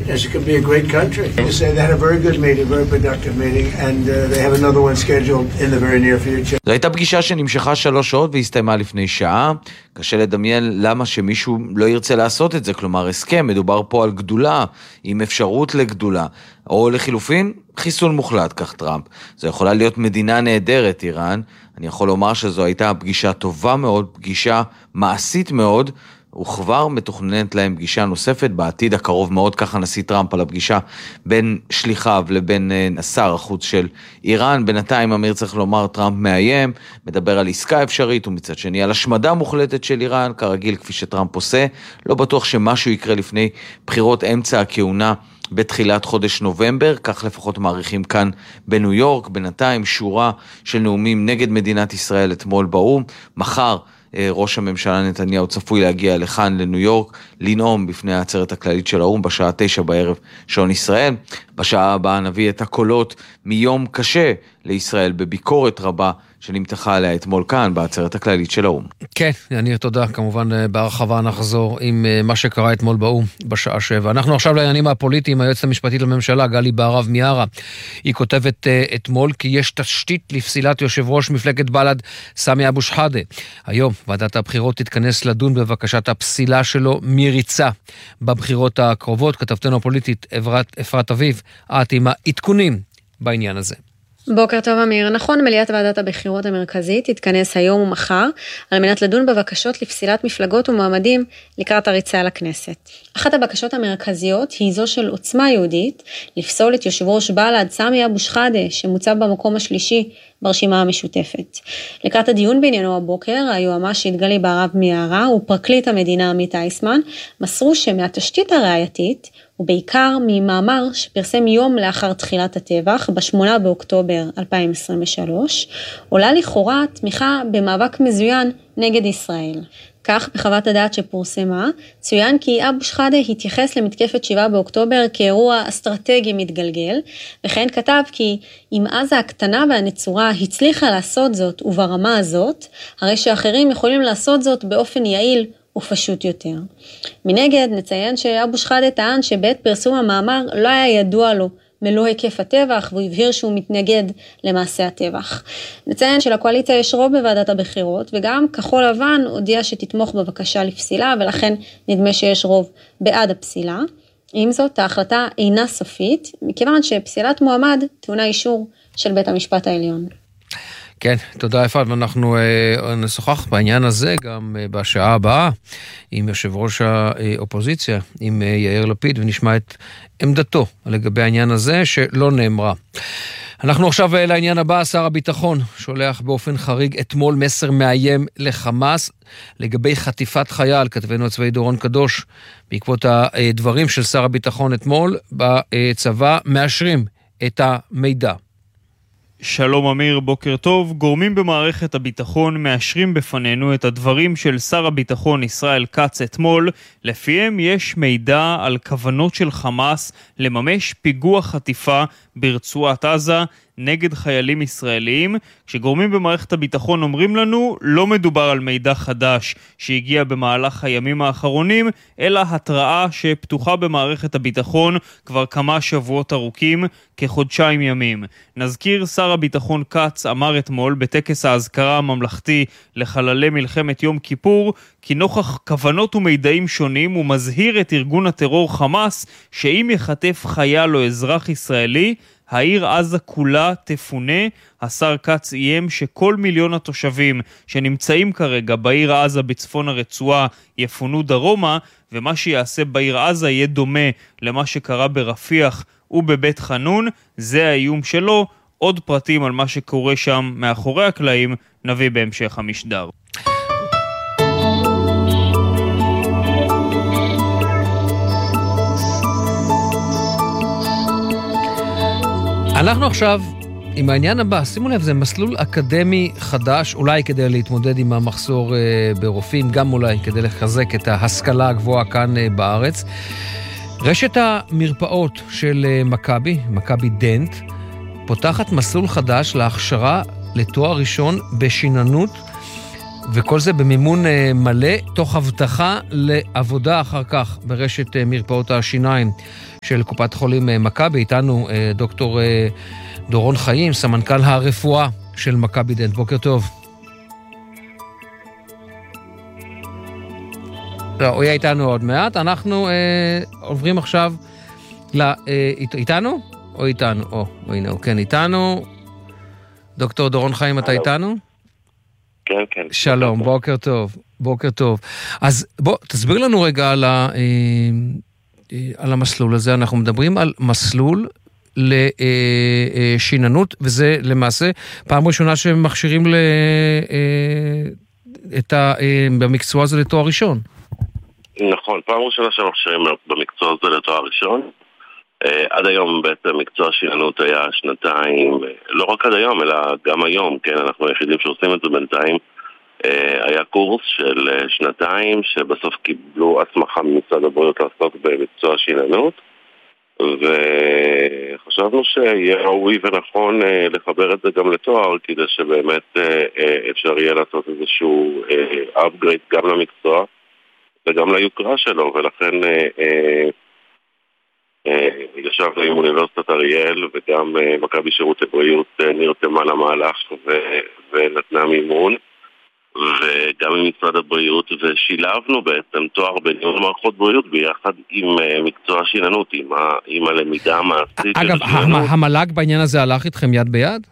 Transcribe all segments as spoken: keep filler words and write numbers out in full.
Yes, it could be a great country. To say they had a very good meeting, very productive meeting, and uh, they have another one scheduled in the very near future. זו הייתה פגישה שנמשכה שלוש שעות והסתיימה לפני שעה. קשה לדמיין למה שמישהו לא ירצה לעשות את זה, כלומר הסכם, מדובר פה על גדולה, עם אפשרות לגדולה, או לחילופין, חיסול מוחלט, כך טראמפ. זו יכולה להיות מדינה נהדרת, איראן. אני יכול לומר שזו הייתה פגישה טובה מאוד, פגישה מעשית מאוד, וכבר מתוכננת להם פגישה נוספת בעתיד הקרוב מאוד, ככה נשיא טראמפ על הפגישה בין שליחיו לבין שר החוץ של איראן. בינתיים אמיר צריך לומר, טראמפ מאיים, מדבר על עסקה אפשרית ומצד שני על השמדה מוחלטת של איראן, כרגיל כפי שטראמפ עושה. לא בטוח שמשהו יקרה לפני בחירות אמצע הכהונה בתחילת חודש נובמבר, כך לפחות מעריכים כאן בניו יורק. בינתיים שורה של נאומים נגד מדינת ישראל אתמול באו"ם. מחר ראש הממשלה נתניהו צפוי להגיע לכאן לניו יורק, לנאום בפני העצרת הכללית של האו"ם בשעה תשע בערב שעון ישראל. בשעה הבאה נביא את הקולות מיום קשה לישראל בביקורת רבה שנמתחה עליה אתמול כאן בעצרת הכללית של האו"ם. כן, יניר, תודה. כמובן בהרחבה נחזור עם מה שקרה אתמול באו"ם בשעה שבע. אנחנו עכשיו לעניינים הפוליטיים. היועצת המשפטית לממשלה גלי בהרב מיארה, היא כותבת אתמול כי יש תשתית לפסילת יושב ראש מפלגת בל"ד סמי אבו שחאדה. היום ועדת הבחירות תתכנס לדון בבקשת הפסילה שלו מריצה בבחירות הקרובות. כתבתנו הפוליטית אפרת אביב, את עם העדכונים בעניין הזה. בוקר טוב אמיר. נכון, מליאת ועדת הבחירות המרכזית תתכנס היום ומחר על מנת לדון בבקשות לפסילת מפלגות ומועמדים לקראת הריצה לכנסת. אחת הבקשות המרכזיות היא זו של עוצמה יהודית לפסול את יושב ראש בל"ד סמי אבו שחאדה שמוצב במקום השלישי ברשימה המשותפת. לקראת הדיון בעניינו הבוקר, היועמ"שית גלי בהרב מיארה ופרקליט המדינה עמית אייסמן מסרו שמהתשתית הראייתית ובעיקר ממאמר שפרסם יום לאחר תחילת הטבח, ב-שמונה באוקטובר אלפיים עשרים ושלוש, עולה לכאורה תמיכה במאבק מזוין נגד ישראל. כך, בחוות הדעת שפורסמה, צוין כי אבו שחאדה התייחס למתקפת שבעה באוקטובר כאירוע אסטרטגי מתגלגל, וכן כתב כי אם עזה הקטנה והנצורה הצליחה לעשות זאת וברמה הזאת, הרי שאחרים יכולים לעשות זאת באופן יעיל ופשוט יותר. מנגד, נציין שאבו שחאדה טען שבעת פרסום המאמר לא היה ידוע לו מלוא היקף הטבח, והוא הבהיר שהוא מתנגד למעשה הטבח. נציין שלקואליציה יש רוב בוועדת הבחירות, וגם כחול לבן הודיע שתתמוך בבקשה לפסילה, ולכן נדמה שיש רוב בעד הפסילה. עם זאת, ההחלטה אינה סופית, מכיוון שפסילת מועמד טעונה אישור של בית המשפט העליון. כן, תודה אפרת, ואנחנו אה, נשוחח בעניין הזה גם אה, בשעה הבאה עם יושב ראש האופוזיציה, עם אה, יאיר לפיד, ונשמע את עמדתו לגבי העניין הזה שלא נאמרה. אנחנו עכשיו אה, לעניין הבא. שר הביטחון שולח באופן חריג אתמול מסר מאיים לחמאס לגבי חטיפת חייל. כתבנו הצבאי דורון קדוש, בעקבות הדברים של שר הביטחון אתמול בצבא, מאשרים את המידע. שלום אמיר, בוקר טוב. גורמים במערכת הביטחון מאשרים בפנינו את הדברים של שר הביטחון ישראל כץ אתמול, לפיהם יש מידע על כוונות של חמאס לממש פיגוע חטיפה ברצועת עזה נגד חיילים ישראלים. כשגורמים במערכת הביטחון אומרים לנו, לא מדובר על מידע חדש שהגיע במהלך הימים האחרונים, אלא התראה שפתוחה במערכת הביטחון כבר כמה שבועות ארוכים, כחודשיים ימים. נזכיר, שר הביטחון כץ אמר אתמול בטקס ההזכרה הממלכתי לחללי מלחמת יום כיפור, כי נוכח כוונות ומידעים שונים הוא מזהיר את ארגון הטרור חמאס שאם יחטף חייל או אזרח ישראלי, העיר עזה כולה תפונה. השר כץ איים שכל מיליון התושבים שנמצאים כרגע בעיר עזה בצפון הרצועה יפונו דרומה, ומה שיעשה בעיר עזה יהיה דומה למה שקרה ברפיח ובבית חנון. זה האיום שלו. עוד פרטים על מה שקורה שם מאחורי הקלעים נביא בהמשך המשדר. אנחנו עכשיו עם העניין הבא. שימו לב, זה מסלול אקדמי חדש, אולי כדי להתמודד עם המחסור ברופאים, גם אולי כדי לחזק את ההשכלה הגבוהה כאן בארץ. רשת המרפאות של מכבי, מכבי דנט, פותחת מסלול חדש להכשרה לתואר ראשון בשיננות וכל זה במימון מלא, תוך הבטחה לעבודה אחר כך ברשת מרפאות השיניים של קופת חולים מכבי. איתנו דוקטור דורון חיים, סמנכ"ל הרפואה של מכבי דנט. בוקר טוב. הוא יהיה איתנו עוד מעט. אנחנו אה, עוברים עכשיו לא, אה, אית, איתנו? או איתנו? או, או הנה, הוא כן איתנו. דוקטור דורון חיים, אתה איתנו? כן, כן. שלום, בוקר טוב. בוקר טוב. אז בוא, תסביר לנו רגע על, ה, אה, אה, על המסלול הזה. אנחנו מדברים על מסלול לשיננות, וזה למעשה פעם ראשונה שמכשירים ל, אה, את ה, אה, במקצוע הזה לתואר ראשון. נכון, פעם ראשונה שמכשירים במקצוע הזה לתואר ראשון. עד היום בעצם מקצוע שיננות היה שנתיים, לא רק עד היום אלא גם היום, כן, אנחנו היחידים שעושים את זה בינתיים. היה קורס של שנתיים שבסוף קיבלו הסמכה ממשרד הבריאות לעסוק במקצוע שיננות, וחשבנו שיהיה ראוי ונכון לחבר את זה גם לתואר, כדי שבאמת אפשר יהיה לעשות איזשהו upgrade גם למקצוע וגם ליוקרה שלו, ולכן ישבנו עם אוניברסיטת אריאל וגם מכבי שירותי בריאות נרתמה למהלך ונתנה מימון, וגם עם משרד הבריאות, ושילבנו בעצם תואר בניהול מערכות בריאות ביחד עם מקצוע שיננות, עם, ה, עם הלמידה המעשית. אגב, המל"ג בעניין הזה הלך איתכם יד ביד?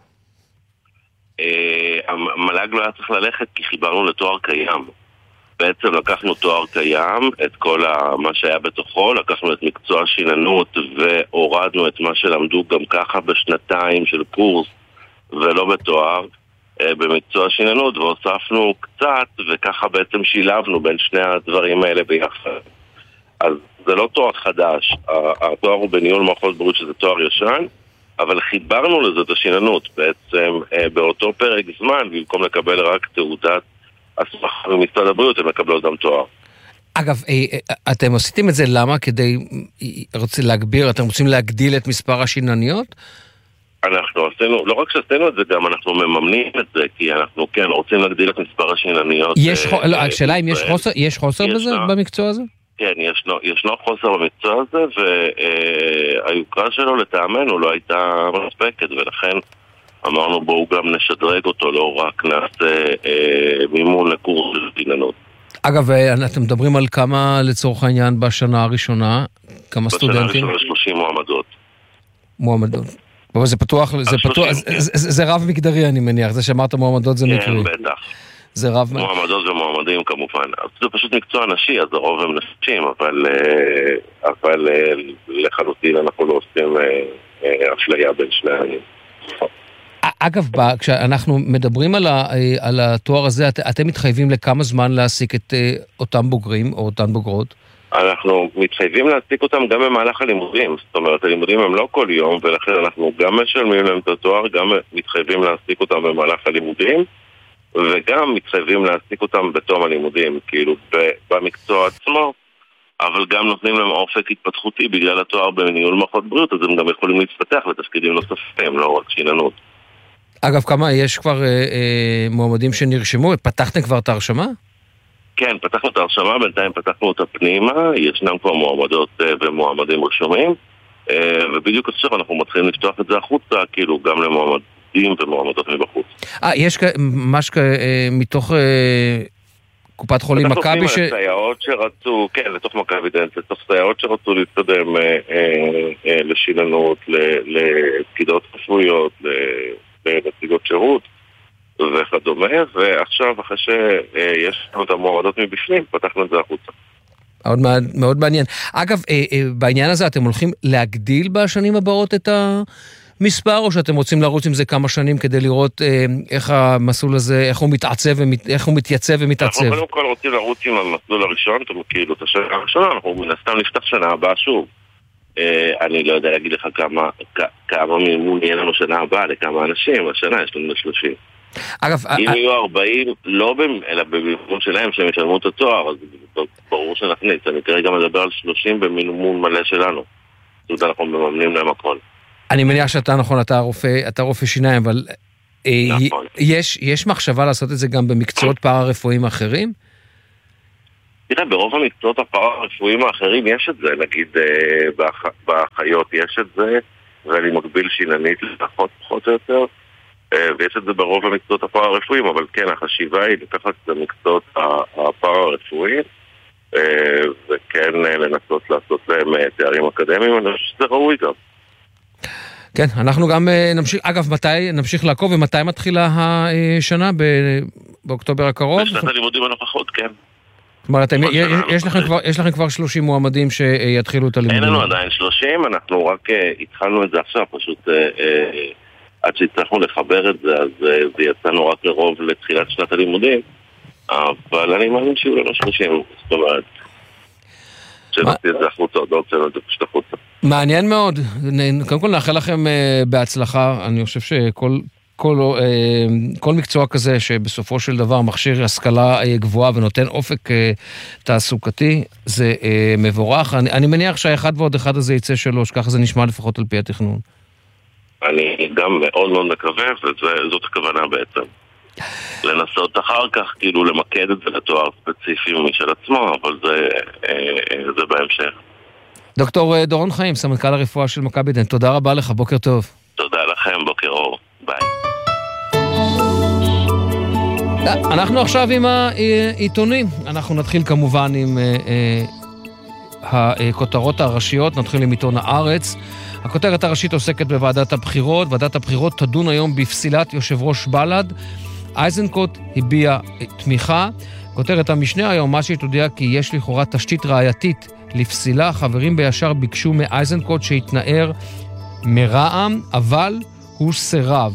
המל"ג לא היה צריך ללכת כי חיברנו לתואר קיים. בעצם לקחנו תואר קיים, את כל מה שהיה בתוכו, לקחנו את מקצוע שיננות והורדנו את מה שלמדו גם ככה בשנתיים של קורס ולא בתואר במקצוע שיננות, והוספנו קצת וככה בעצם שילבנו בין שני הדברים האלה ביחד. אז זה לא תואר חדש, התואר הוא בניהול מערכות בריאות שזה תואר ישן, אבל חיברנו לזה את השיננות בעצם באותו פרק זמן, במקום לקבל רק תעודת הסמכה במשרד הבריאות, הם מקבלו גם תואר. אגב, אתם עשיתם את זה למה? כדי רוצים להגביר, אתם רוצים להגדיל את מספר השינניות? אנחנו עשינו, לא רק שעשינו את זה, גם אנחנו מממנים את זה, כי אנחנו כן רוצים להגדיל את מספר השינניות. השאלה אם יש חוסר בזה, במקצוע הזה? כן, ישנו חוסר במקצוע הזה, והיוקרה שלו לטעמנו לא הייתה מספקת, ולכן אמרנו בואו גם נשדרג אותו, לא רק נעשה מימון לקורס של שיננות. אגב, אתם מדברים על כמה לצורך העניין בשנה הראשונה, כמה סטודנטים? בשנה הראשונה שלושים מועמדות. מועמדות. אבל זה פתוח, זה פתוח, זה רב מגדרי אני מניח, זה שאמרת מועמדות זה מקרי. כן, בטח. זה רב... מועמדות ומועמדים כמובן. זה פשוט מקצוע נשי, אז הרוב הם נשים, אבל, אבל לחלוטין אנחנו לא עושים אפליה בין שני העמים. אגב, כשאנחנו מדברים על, ה, על התואר הזה, את, אתם מתחייבים לכמה זמן להעסיק את אותם בוגרים או אותן בוגרות? אנחנו מתחייבים להעסיק אותם גם במהלך הלימודים. זאת אומרת, הלימודים הם לא כל יום, ולכן אנחנו גם משלמים להם את התואר, גם מתחייבים להעסיק אותם במהלך הלימודים, וגם מתחייבים להעסיק אותם בתום הלימודים, כאילו במקצוע עצמו, אבל גם נותנים להם אופק התפתחותי בגלל התואר בניהול מערכות בריאות, אז הם גם יכולים להתפתח לתפקידים נוספים, לא רק שיננות. אגב, כמה יש כבר אה, אה, מועמדים שנרשמו? פתחתם כבר את ההרשמה? כן, פתחנו את ההרשמה, בינתיים פתחנו אותה פנימה, ישנם כבר מועמדות אה, ומועמדים רשומים, אה, ובדיוק עכשיו אנחנו מתחילים לפתוח את זה החוצה, כאילו גם למועמדים ומועמדות מבחוץ. אה, יש ממש אה, מתוך אה, קופת חולים מכבי ש... אנחנו עושים על סייעות שרצו, כן, לתוך מכבי דנט, לתוך סייעות שרצו להתקדם אה, אה, אה, לשיננות, לפקידות רפואיות, ל... בנציגות שירות וכדומה, ועכשיו אחרי שיש לנו את המועמדות מבפנים, פתחנו את זה החוצה. מאוד, מאוד מעניין. אגב, בעניין הזה אתם הולכים להגדיל בשנים הבאות את המספר, או שאתם רוצים לרוץ עם זה כמה שנים כדי לראות איך המסלול הזה, איך הוא מתעצב, איך הוא מתייצב ומתעצב? אנחנו קודם כל רוצים לרוץ עם המסלול הראשון, כאילו את השנה הראשונה, אנחנו מנסתם נפתח שנה הבאה שוב. אני לא יודע להגיד לך כמה, כמה מימון יהיה לנו שנה הבאה, לכמה אנשים, השנה יש לנו שלושים. אגב, אם יהיו ארבעים, לא אלא במימון שלהם, שהם ישלמו את התואר, אז ברור שנכניס. אני כרגע מדבר על שלושים במימון מלא שלנו. זאת אומרת, אנחנו מממנים להם הכל. אני מניח שאתה נכון, אתה רופא, אתה רופא שיניים, אבל נכון. יש, יש מחשבה לעשות את זה גם במקצועות פארה-רפואיים אחרים? תראה, ברוב המקצועות הפארה-רפואיים האחרים יש את זה, נגיד באח... באחיות יש את זה, ואני מקביל שיננית לפחות פחות או יותר, ויש את זה ברוב המקצועות הפארה-רפואיים, אבל כן, החשיבה היא לקחת את המקצועות הפארה-רפואיים, וכן לנסות לעשות להם תארים אקדמיים, אני חושב שזה ראוי גם. כן, אנחנו גם נמשיך, אגב, מתי נמשיך לעקוב, ומתי מתחילה השנה, באוקטובר הקרוב? בשנת הלימודים הנוכחות, כן. זאת אומרת, יש לכם כבר, יש לכם כבר שלושים מועמדים שיתחילו את הלימודים? אין לנו עדיין שלושים, אנחנו רק התחלנו את זה עכשיו, פשוט עד שהצלחנו לחבר את זה, אז זה יצאנו רק לרוב לתחילת שנת הלימודים, אבל אני מאמין שיהיו לנו שלושים, זאת אומרת, שנוציא את זה החוצה, עוד לא הוצאנו את זה פשוט החוצה. מעניין מאוד, קודם כל נאחל לכם בהצלחה, אני חושב שכל כל, כל מקצוע כזה שבסופו של דבר מכשיר השכלה גבוהה ונותן אופק תעסוקתי, זה מבורך. אני, אני מניח שהאחד ועוד אחד הזה יצא שלוש, ככה זה נשמע לפחות על פי התכנון. אני גם מאוד מאוד מקווה, וזאת הכוונה בעצם. לנסות אחר כך, כאילו למקד את זה לתואר ספציפי משל עצמו, אבל זה, זה בהמשך. דוקטור דורון חיים, סמנכ"ל הרפואה של מכבי דנט, תודה רבה לך, בוקר טוב. תודה לכם, בוקר אור, ביי. אנחנו עכשיו עם העיתונים, אנחנו נתחיל כמובן עם הכותרות הראשיות, נתחיל עם עיתון הארץ. הכותרת הראשית עוסקת בוועדת הבחירות, ועדת הבחירות תדון היום בפסילת יושב ראש בל"ד, איזנקוט הביע תמיכה. כותרת המשנה היום, מה שהתודיע כי יש לכאורה תשתית ראייתית לפסילה, חברים בישר ביקשו מאיזנקוט שהתנער מרע"מ, אבל הוא סירב.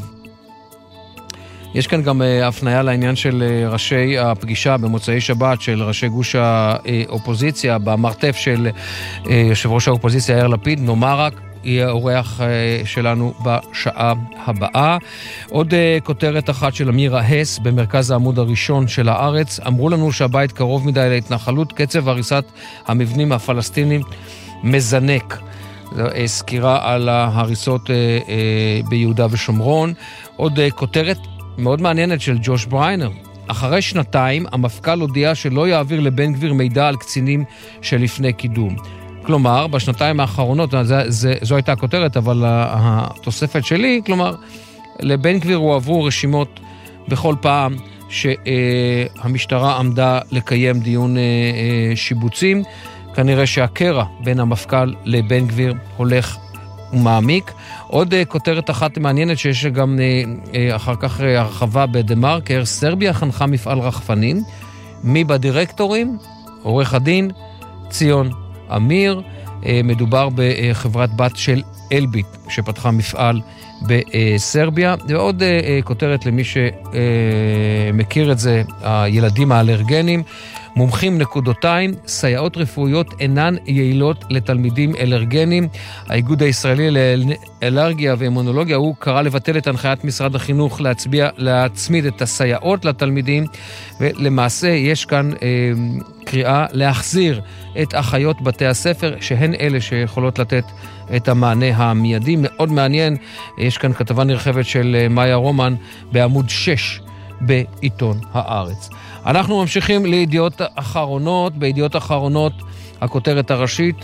יש כאן גם הפניה לעניין של ראשי הפגישה במוצאי שבת של ראשי גוש האופוזיציה, במרתף של יושב ראש האופוזיציה יאיר לפיד. נאמר רק, יהיה האורח שלנו בשעה הבאה. עוד כותרת אחת של אמירה הס במרכז העמוד הראשון של הארץ. אמרו לנו שהבית קרוב מדי להתנחלות, קצב הריסת המבנים הפלסטינים מזנק. סקירה על ההריסות ביהודה ושומרון. עוד כותרת מאוד מעניינת של ג'וש בריינר. אחרי שנתיים המפכ"ל הודיע שלא יעביר לבן גביר מידע על קצינים שלפני קידום. כלומר, בשנתיים האחרונות, זה, זה, זו הייתה הכותרת, אבל התוספת שלי, כלומר, לבן גביר הועברו רשימות בכל פעם שהמשטרה עמדה לקיים דיון שיבוצים. כנראה שהקרע בין המפכ"ל לבן גביר הולך ומעמיק. עוד כותרת אחת מעניינת שיש גם אחר כך הרחבה בדה-מרקר, סרביה חנכה מפעל רחפנים, מי בדירקטורים? עורך הדין ציון אמיר, מדובר בחברת בת של אלביט שפתחה מפעל בסרביה. ועוד כותרת למי שמכיר את זה, הילדים האלרגנים, מומחים נקודותיים, סייעות רפואיות אינן יעילות לתלמידים אלרגנים. האיגוד הישראלי לאלרגיה ואימונולוגיה הוא קרא לבטל את הנחיית משרד החינוך להצביע, להצמיד את הסייעות לתלמידים, ולמעשה יש כאן אה, קריאה להחזיר את אחיות בתי הספר, שהן אלה שיכולות לתת את המענה המיידי. מאוד מעניין, יש כאן כתבה נרחבת של מאיה רומן בעמוד שש בעיתון הארץ. אנחנו ממשיכים לידיעות אחרונות. בידיעות אחרונות הכותרת הראשית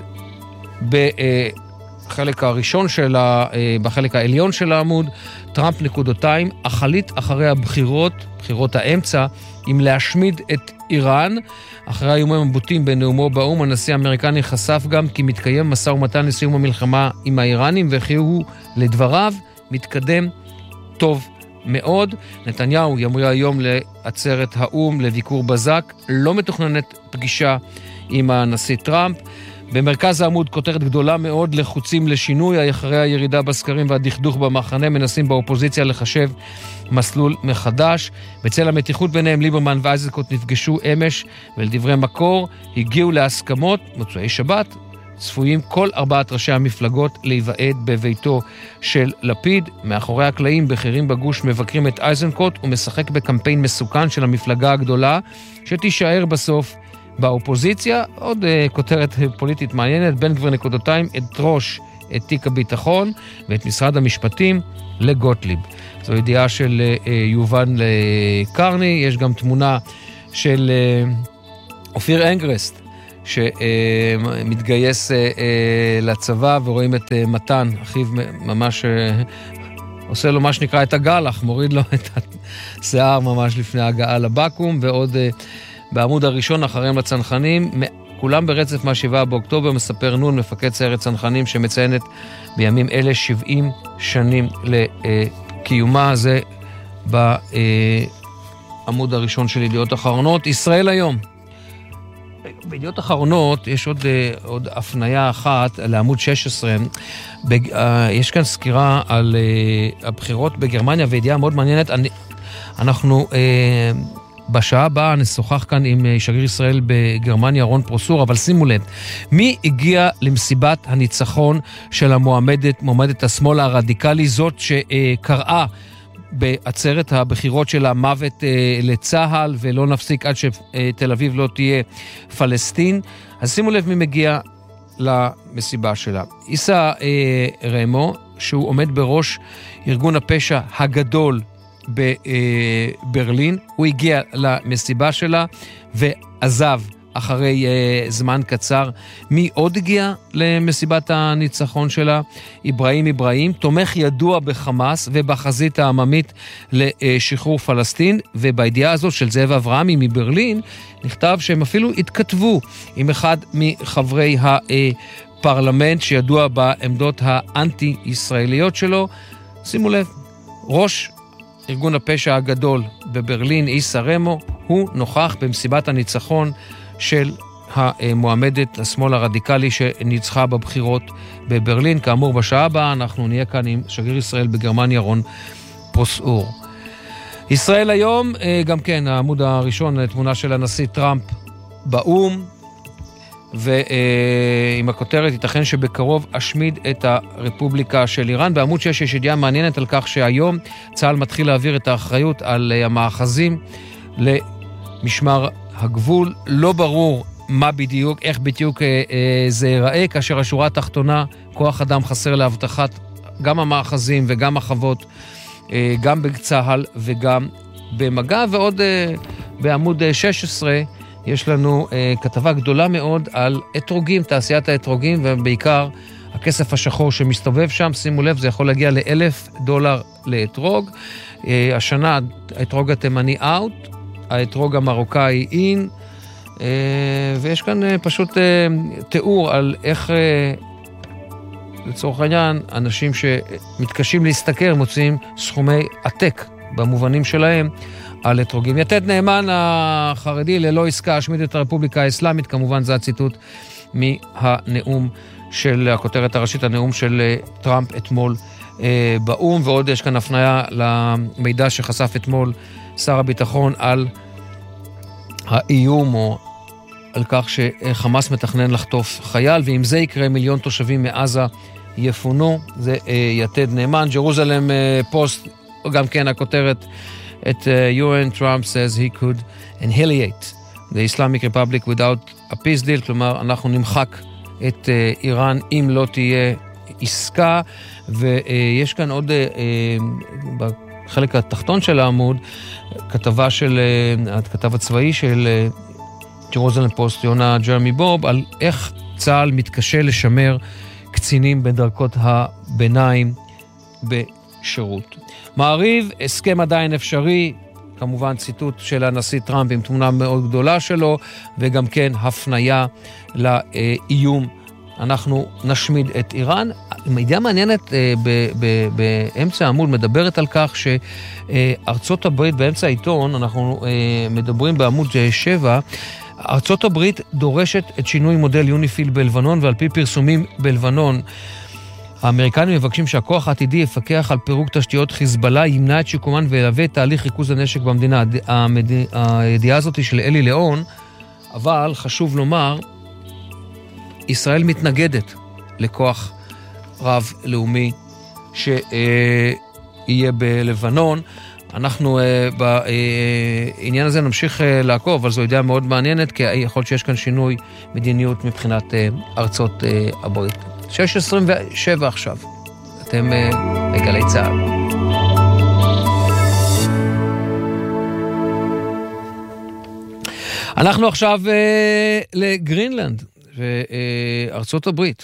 בחלק הראשון של ה... בחלק העליון של העמוד, טראמפ נקודותיים, החליט אחרי הבחירות, בחירות האמצע, אם להשמיד את איראן. אחרי האיומים הבוטים בנאומו באו"ם, הנשיא האמריקני חשף גם כי מתקיים משא ומתן לסיום המלחמה עם האיראנים, וכי הוא לדבריו מתקדם טוב מאוד. נתניהו ימריא היום לעצרת האום לביקור בזק, לא מתוכננת פגישה עם הנשיא טראמפ. במרכז העמוד כותרת גדולה מאוד, לחוצים לשינוי, אחרי הירידה בסקרים והדכדוך במחנה מנסים באופוזיציה לחשב מסלול מחדש. בצל המתיחות ביניהם ליברמן ואיזנקוט נפגשו אמש, ולדברי מקור הגיעו להסכמות. מוצאי שבת צפויים כל ארבעת ראשי המפלגות להיוועד בביתו של לפיד. מאחורי הקלעים בכירים בגוש מבקרים את איזנקוט ומשחק בקמפיין מסוכן של המפלגה הגדולה שתישאר בסוף באופוזיציה. עוד uh, כותרת פוליטית מעניינת, בן גביר נקודותיים אדרוש את תיק הביטחון ואת משרד המשפטים לגוטליב. זו ידיעה של יובן קרני, יש גם תמונה של אופיר אנגרסט, שמתגייס לצבא, ורואים את מתן, אחיו ממש עושה לו מה שנקרא את הגלח, מוריד לו את השיער ממש לפני ההגעה לבקו"ם, ועוד בעמוד הראשון אחריהם לצנחנים, כולם ברצף מהשבעה באוקטובר, מספר נון, מפקד סיירת צנחנים, שמציינת בימים אלה שבעים שנים לקיומה. זה בעמוד הראשון של ידיעות אחרונות. ישראל היום. בידיעות אחרונות יש עוד, עוד הפניה אחת לעמוד שש עשרה. יש כאן סקירה על הבחירות בגרמניה, וידיעה מאוד מעניינת. אנחנו בשעה הבאה נשוחח כאן עם שגריר ישראל בגרמניה, רון פרוסור, אבל שימו לב, מי הגיע למסיבת הניצחון של המועמדת, מועמדת השמאל הרדיקלי, זאת שקראה בעצרת הבחירות של המוות לצהל, ולא נפסיק עד שתל אביב לא תהיה פלסטין. אז שימו לב מי מגיע למסיבה שלה. איסה רמו, שהוא עומד בראש ארגון הפשע הגדול בברלין, הוא הגיע למסיבה שלה ועזב אחרי uh, זמן קצר. מי עוד הגיע למסיבת הניצחון שלה? אברהים אברהים, תומך ידוע בחמאס ובחזית העממית לשחרור פלסטין, ובידיעה הזאת של זאב אברהמי מברלין נכתב שהם אפילו התכתבו עם אחד מחברי הפרלמנט שידוע בעמדות האנטי-ישראליות שלו. שימו לב, ראש ארגון הפשע הגדול בברלין, איסה רמו, הוא נוכח במסיבת הניצחון של המועמדת השמאל הרדיקלי שניצחה בבחירות בברלין. כאמור, בשעה הבאה אנחנו נהיה כאן עם שגריר ישראל בגרמניה, רון פרוסור. ישראל היום, גם כן, העמוד הראשון, תמונה של הנשיא טראמפ באום, ועם הכותרת, ייתכן שבקרוב אשמיד את הרפובליקה של איראן. בעמוד שש יש ידיעה מעניינת על כך שהיום צה"ל מתחיל להעביר את האחריות על המאחזים למשמר הגבול. לא ברור מה בדיוק, איך בדיוק אה, אה, זה ייראה, כאשר השורה התחתונה, כוח אדם חסר להבטחת גם המאחזים וגם החוות, אה, גם בצה"ל וגם במגע. ועוד אה, בעמוד שש עשרה יש לנו אה, כתבה גדולה מאוד על אתרוגים, תעשיית האתרוגים, ובעיקר הכסף השחור שמסתובב שם. שימו לב, זה יכול להגיע לאלף דולר לאתרוג. אה, השנה האתרוג התימני אאוט, האתרוג המרוקאי אין, ויש כאן פשוט תיאור על איך, לצורך העניין, אנשים שמתקשים להסתכר מוצאים סכומי עתק במובנים שלהם על אתרוגים. יתד נאמן החרדי, ללא עסקה אשמיד את הרפובליקה האסלאמית, כמובן זה הציטוט מהנאום של הכותרת הראשית, הנאום של טראמפ אתמול באום. ועוד יש כאן הפניה למידע שחשף אתמול שר הביטחון על האיום או על כך שחמאס מתכנן לחטוף חייל, ואם זה יקרה מיליון תושבים מעזה יפונו. זה יתד נאמן. ג'רוזלם פוסט, גם כן הכותרת, את יו אן Trump says he could annihilate the Islamic Republic without a peace deal, כלומר אנחנו נמחק את איראן אם לא תהיה עסקה. ויש כאן עוד בחלק התחתון של העמוד כתבה של הכתב הצבאי של ג'רוזלם פוסט, יונה ג'רמי בוב, על איך צה"ל מתקשה לשמר קצינים בדרגות הביניים בשירות. מעריב, הסכם עדיין אפשרי, כמובן ציטוט של הנשיא טראמפ עם תמונה מאוד גדולה שלו, וגם כן הפניה לאיום, אנחנו נשמיד את איראן. ידיעה מעניינת באמצע העמוד מדברת על כך שארצות הברית, באמצע העיתון, אנחנו מדברים בעמוד שבע, ארצות הברית דורשת את שינוי מודל יוניפיל בלבנון, ועל פי פרסומים בלבנון, האמריקנים מבקשים שהכוח העתידי יפקח על פירוק תשתיות חיזבאללה, ימנע את שיקומן וילווה את תהליך ריכוז הנשק במדינה. הידיעה הזאת היא של אלי ליאון, אבל חשוב לומר, ישראל מתנגדת לכוח רב לאומי שיהיה בלבנון. אנחנו uh, בעניין הזה נמשיך uh, לעקוב, אבל זו ידיעה מאוד מעניינת, כי יכול להיות שיש כאן שינוי מדיניות מבחינת uh, ארצות uh, הברית. שש עשרים ושבע עכשיו. אתם uh, בגלי צהל. אנחנו עכשיו uh, לגרינלנד, וארצות הברית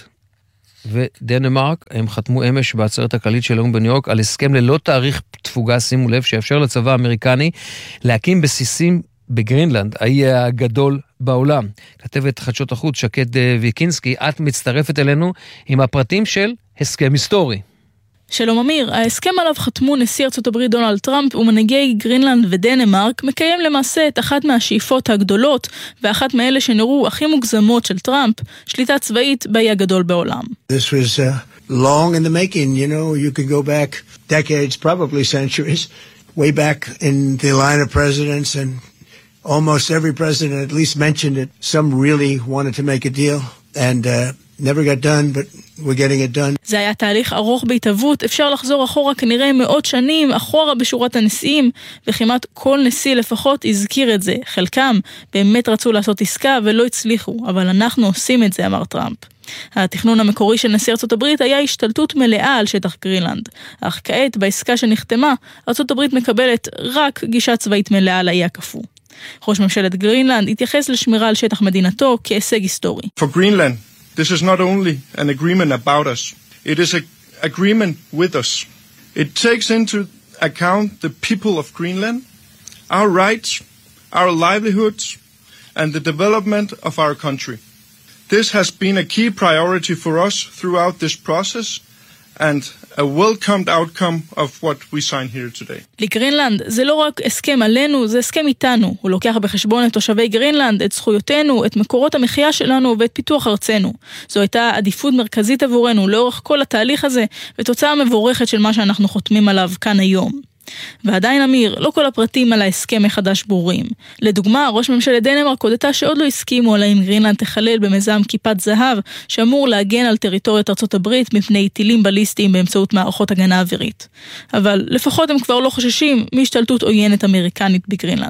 ודנמרק, הם חתמו אמש בעצרת הכללית של האו"ם בניו יורק על הסכם ללא תאריך תפוגה, שימו לב, שיאפשר לצבא האמריקני להקים בסיסים בגרינלנד, האי הגדול בעולם. כתבת חדשות החוץ שקד ויקינסקי, את מצטרפת אלינו עם הפרטים של הסכם היסטורי. שלום אמיר, ההסכם עליו חתמו נשיא ארצות הברית דונלד טראמפ ומנהיגי גרינלנד ודנמרק מקיים למעשה את אחת מהשאיפות הגדולות ואחת מאלה שנראו הכי מוגזמות של טראמפ, שליטה צבאית באי הגדול בעולם. This was uh, long in the making, you know, you could go back decades, probably centuries, way back in the line of presidents, and almost every president at least mentioned it. Some really wanted to make a deal, and uh, never got done, but we're getting it done. זה היה תהליך ארוך בהתהוות, אפשר לחזור אחורה כנראה מאות שנים, אחורה בשורת הנשיאים, וכמעט כל נשיא לפחות הזכיר את זה. חלקם באמת רצו לעשות עסקה ולא הצליחו, אבל אנחנו עושים את זה, אמר טראמפ. התכנון המקורי של נשיא ארצות הברית היה השתלטות מלאה על שטח גרינלנד, אך כעת בעסקה שנחתמה, ארצות הברית מקבלת רק גישה צבאית מלאה לאי הקפוא. ראש ממשלת גרינלנד התייחס לשמירה על שטח מדינתו כהישג היסטורי. For Greenland, this is not only an agreement about us, it is an agreement with us. It takes into account the people of Greenland, our rights, our livelihoods, and the development of our country. This has been a key priority for us throughout this process, and a welcomed outcome of what we sign here today. לגרינלנד זה לא רק הסכם עלינו, זה הסכם איתנו. הוא לוקח בחשבון את תושבי גרינלנד, את זכויותינו, את מקורות המחיה שלנו ואת פיתוח ארצנו. זו הייתה עדיפות מרכזית עבורנו לאורך כל התהליך הזה, ותוצאה מבורכת של מה שאנחנו חותמים עליו כאן היום. ועדיין אמיר, לא כל הפרטים על ההסכם מחדש ברורים. לדוגמה, ראש ממשלת דנמרק הודתה שעוד לא הסכימו על האם גרינלנד תחלל במיזם כיפת זהב, שאמור להגן על טריטוריית ארצות הברית מפני טילים בליסטיים באמצעות מערכות הגנה אווירית. אבל לפחות הם כבר לא חוששים מהשתלטות עוינת אמריקנית בגרינלנד.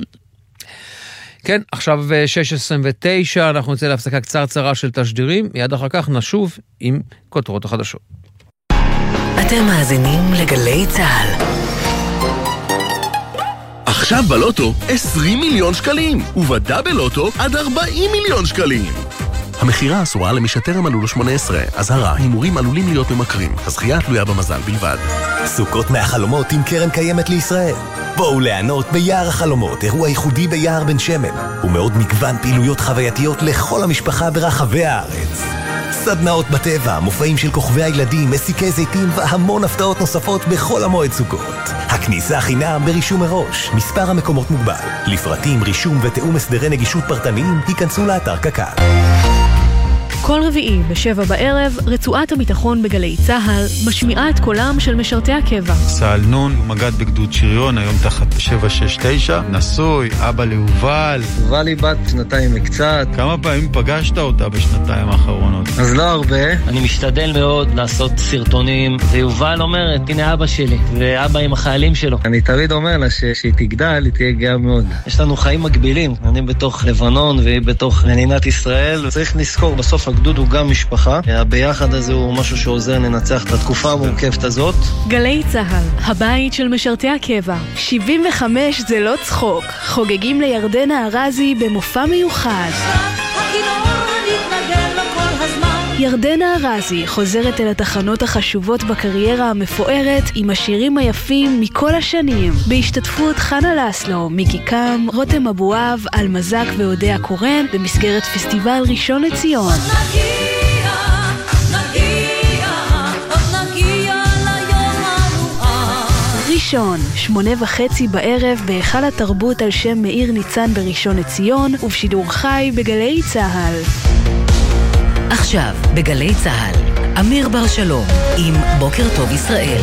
כן, עכשיו שש עשרים ותשע, אנחנו נצא להפסקה קצרצרה של תשדירים, מיד אחר כך נשוב עם כותרות החדשות. אתם מאזינים לגלי צהל. עכשיו בלוטו עשרים מיליון שקלים, ובדאבל לוטו עד ארבעים מיליון שקלים. המחירה אסורה למי שטרם מלאו לו שמונה עשרה, אזהרה, הימורים עלולים להיות ממכרים, הזכייה תלויה במזל בלבד. סוכות מהחלומות עם קרן קיימת לישראל. בואו ליהנות ביער החלומות, אירוע ייחודי ביער בן שמן, ומאוד מגוון פעילויות חווייתיות לכל המשפחה ברחבי הארץ. סדנאות בטבע, מופעים של כוכבי הילדים, מסיקי זיתים והמון הפתעות נוספות בכל המועד סוכות. הכניסה חינם ברישום מראש, מספר המקומות מוגבל. לפרטים, רישום ותאום הסדרי נגישות פרטניים, היכנסו לאתר קק"ל. כל רביעי בשבע בערב, רצועת הביטחון בגלי צהל משמיעה את קולם של משרתי הקבע. סהל נון, מג"ד בגדוד שריון, היום תחת שבע שש תשע, נשוי, אבא ליובל. יובל היא בת שנתיים וקצת. כמה פעמים פגשת אותה בשנתיים האחרונות? אז לא הרבה. אני משתדל מאוד לעשות סרטונים, ויובל אומרת, הנה אבא שלי, ואבא עם החיילים שלו. אני תמיד אומר לה שהיא תגדל, היא תהיה גאה מאוד. יש לנו חיים מקבילים, אני בתוך לבנון והיא בתוך מדינת ישראל. צריך לזכור בסוף הגדוד הוא גם משפחה. הביחד הזה הוא משהו שעוזר לנצח את התקופה המורכבת הזאת. גלי צהל, הבית של משרתי הקבע. שבעים וחמש זה לא צחוק. חוגגים לירדנה ארזי במופע מיוחד. ירדנה ארזי חוזרת אל התחנות החשובות בקריירה המפוארת עם השירים היפים מכל השנים, בהשתתפות חנה לסלו, מיקי קם, רותם אבואב, אלמזק ואודיה קורן, במסגרת פסטיבל ראשון לציון. ראשון, שמונה וחצי בערב בהיכל התרבות על שם מאיר ניצן בראשון לציון, ובשידור חי בגלי צהל. עכשיו, בגלי צהל, אמיר בר שלום, עם בוקר טוב ישראל.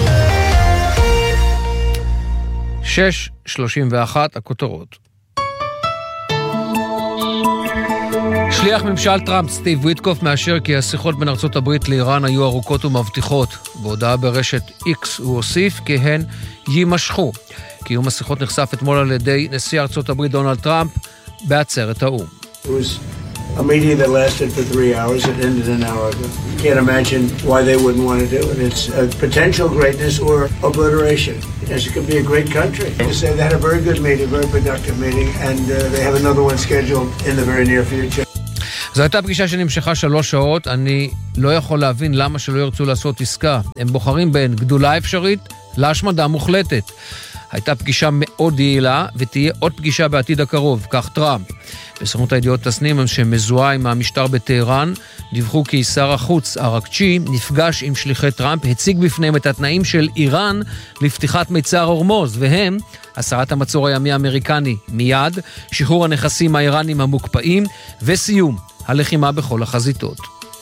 שש שלושים ואחת, הכותרות. שליח ממשל טראמפ סטיב ויטקוף מאשר כי השיחות בין ארצות הברית לאיראן היו ארוכות ומבטיחות. בהודעה ברשת איקס הוא הוסיף כי הן יימשכו. קיום השיחות נחשף אתמול על ידי נשיא ארצות הברית דונלד טראמפ בעצרת האו"ם. It was a meeting that lasted for three hours. It ended an hour ago. You can't imagine why they wouldn't want to do it. It's a potential greatness or obliteration. Yes, it could be a great country. They say they had a very good meeting, very productive meeting, and uh, they have another one scheduled in the very near future. זו הייתה פגישה שנמשכה שלוש שעות. אני לא יכול להבין למה שלא ירצו לעשות עסקה. הם בוחרים בין גדולה אפשרית להשמדה מוחלטת. הייתה פגישה מאוד יעילה, ותהיה עוד פגישה בעתיד הקרוב, כך טראמפ. בסוכנות הידיעות תסנים, שמזוהה עם המשטר בטהרן, דיווחו כי שר החוץ אראקצ'י נפגש עם שליחי טראמפ, הציג בפניהם את התנאים של איראן לפתיחת מצר הורמוז, והם הסרת המצור הימי האמריקני מיד, שחרור הנכסים האיראנים המוקפאים, וסיום הלחימה בכל החזיתות.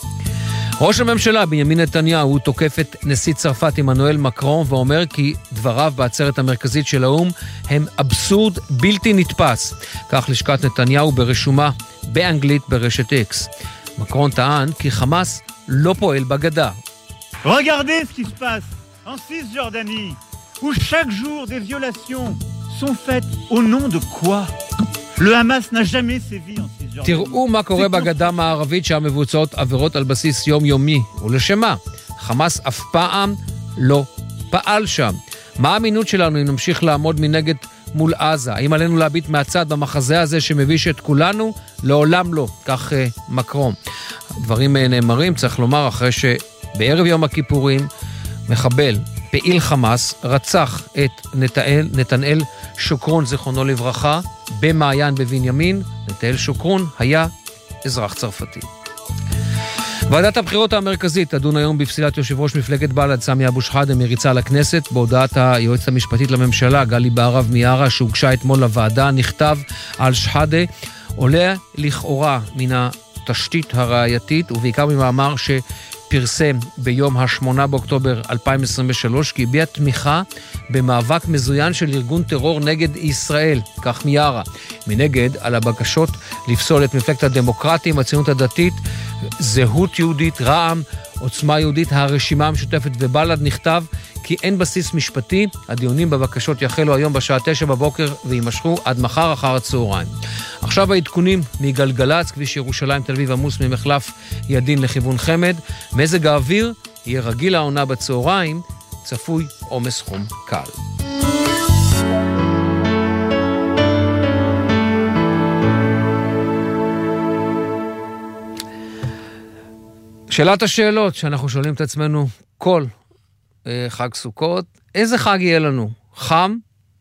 ראש הממשלה בנימין נתניהו תוקף את נשיא צרפת עמנואל מקרון ואומר כי דבריו בעצרת המרכזית של האו"ם הם אבסורד בלתי נתפס. כך לשכת נתניהו ברשומה באנגלית ברשת אקס. מקרון טען כי חמאס לא פועל בגדה. Regardez ce qui se passe en Cisjordanie où chaque jour des violations sont faites au nom de quoi? Le Hamas n'a jamais sévi en Cisjordanie. תראו מה קורה בגדה המערבית שהמבוצעות עבירות על בסיס יומיומי, ולשמה, חמאס אף פעם לא פעל שם. מה האמינות שלנו אם נמשיך לעמוד מנגד מול עזה? האם עלינו להביט מהצד במחזה הזה שמביש את כולנו? לעולם לא, כך uh, מקרון. הדברים נאמרים, צריך לומר, אחרי שבערב יום הכיפורים מחבל, פעיל חמאס, רצח את נתנאל, נתנאל שוקרון, זיכרונו לברכה, במעיין בבנימין. נתנאל שוקרון היה אזרח צרפתי. ועדת הבחירות המרכזית תדון היום בפסילת יושב ראש מפלגת בל"ד סמי אבו שחאדה מריצה לכנסת. בהודעת היועצת המשפטית לממשלה גלי בהרב מיארה שהוגשה אתמול לוועדה נכתב על שחאדה עולה לכאורה מן התשתית הראייתית ובעיקר ממאמר ש פרסם ביום השמונה באוקטובר אלפיים עשרים ושלוש כי הביע תמיכה במאבק מזוין של ארגון טרור נגד ישראל, כך מיארה. מנגד, על הבקשות לפסול את מפלגת הדמוקרטים, הציונות הדתית, זהות יהודית, רע"מ, עוצמה יהודית, הרשימה המשותפת ובל"ד נכתב כי אין בסיס משפטי. הדיונים בבקשות יחלו היום בשעה תשע בבוקר וימשכו עד מחר אחר הצהריים. עכשיו העדכונים מגלגלץ, כביש ירושלים תל אביב עמוס ממחלף ידין לכיוון חמד. מזג האוויר יהיה רגיל העונה בצהריים, צפוי עומס חום קל. שאלת השאלות שאנחנו שואלים את עצמנו כל אה, חג סוכות, איזה חג יהיה לנו? חם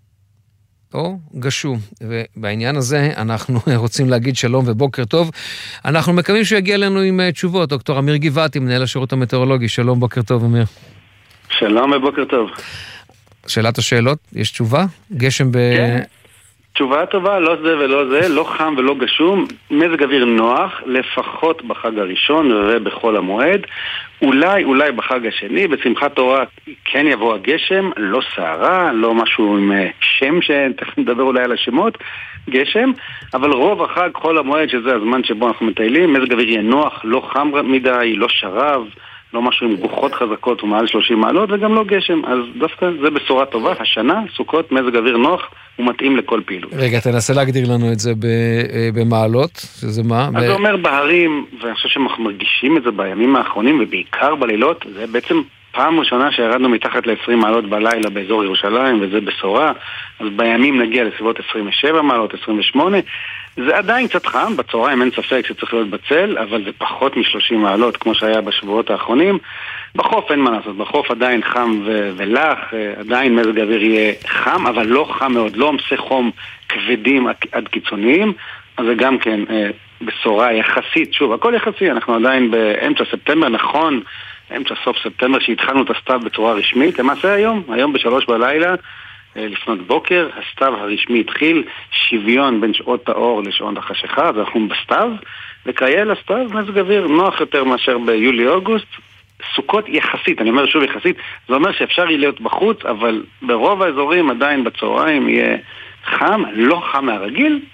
או גשום? ובעניין הזה אנחנו רוצים להגיד שלום ובוקר טוב. אנחנו מקווים שהוא יגיע לנו עם תשובות. דוקטור אמיר גבעתי, מנהל השירות המטאורולוגי. שלום, בוקר טוב, אמיר. שלום ובוקר טוב. שאלת השאלות, יש תשובה? גשם ב... כן. תשובה טובה, לא זה ולא זה, לא חם ולא גשום, מזג אוויר נוח, לפחות בחג הראשון ובחול המועד, אולי, אולי בחג השני, בשמחת תורה כן יבוא הגשם, לא סערה, לא משהו עם שם שתכף נדבר אולי על השמות, גשם, אבל רוב החג, חול המועד, שזה הזמן שבו אנחנו מטיילים, מזג אוויר יהיה נוח, לא חם מדי, לא שרב, לא משהו עם רוחות חזקות ומעל שלושים מעלות, וגם לא גשם. אז דווקא זה בשורה טובה. השנה, סוכות, מזג אוויר נוח, הוא מתאים לכל פעילות. רגע, תנסה להגדיר לנו את זה במעלות, שזה מה? אז זה אומר בהרים, ואני חושב שאנחנו מרגישים את זה בימים האחרונים, ובעיקר בלילות, זה בעצם פעם ראשונה שירדנו מתחת ל-עשרים מעלות בלילה באזור ירושלים, וזה בשורה. אז בימים נגיע לסביבות עשרים ושבע מעלות, עשרים ושמונה. זה עדיין קצת חם, בצהריים אין ספק שצריך להיות בצל, אבל זה פחות מ-שלושים מעלות, כמו שהיה בשבועות האחרונים. בחוף אין מה לעשות, בחוף עדיין חם ו- ולח, עדיין מזג האוויר יהיה חם, אבל לא חם מאוד, לא עומסי חום כבדים עד קיצוניים, אז זה גם כן בשורה יחסית, שוב, הכל יחסי, אנחנו עדיין באמצע ספטמבר, נכון, אמצע סוף ספטמבר שהתחלנו את הסתיו בצורה רשמית, למעשה היום, היום בשלוש בלילה, לפנות בוקר, הסתיו הרשמי התחיל, שוויון בין שעות האור לשעות החשיכה, אז אנחנו בסתיו, וכאלה הסתיו מזג אוויר נוח יותר מאשר ביולי-אוגוסט, סוכות יחסית, אני אומר שוב יחסית, זה אומר שאפשר יהיה להיות בחוץ, אבל ברוב האזורים עדיין בצהריים יהיה חם, לא חם מהרגיל,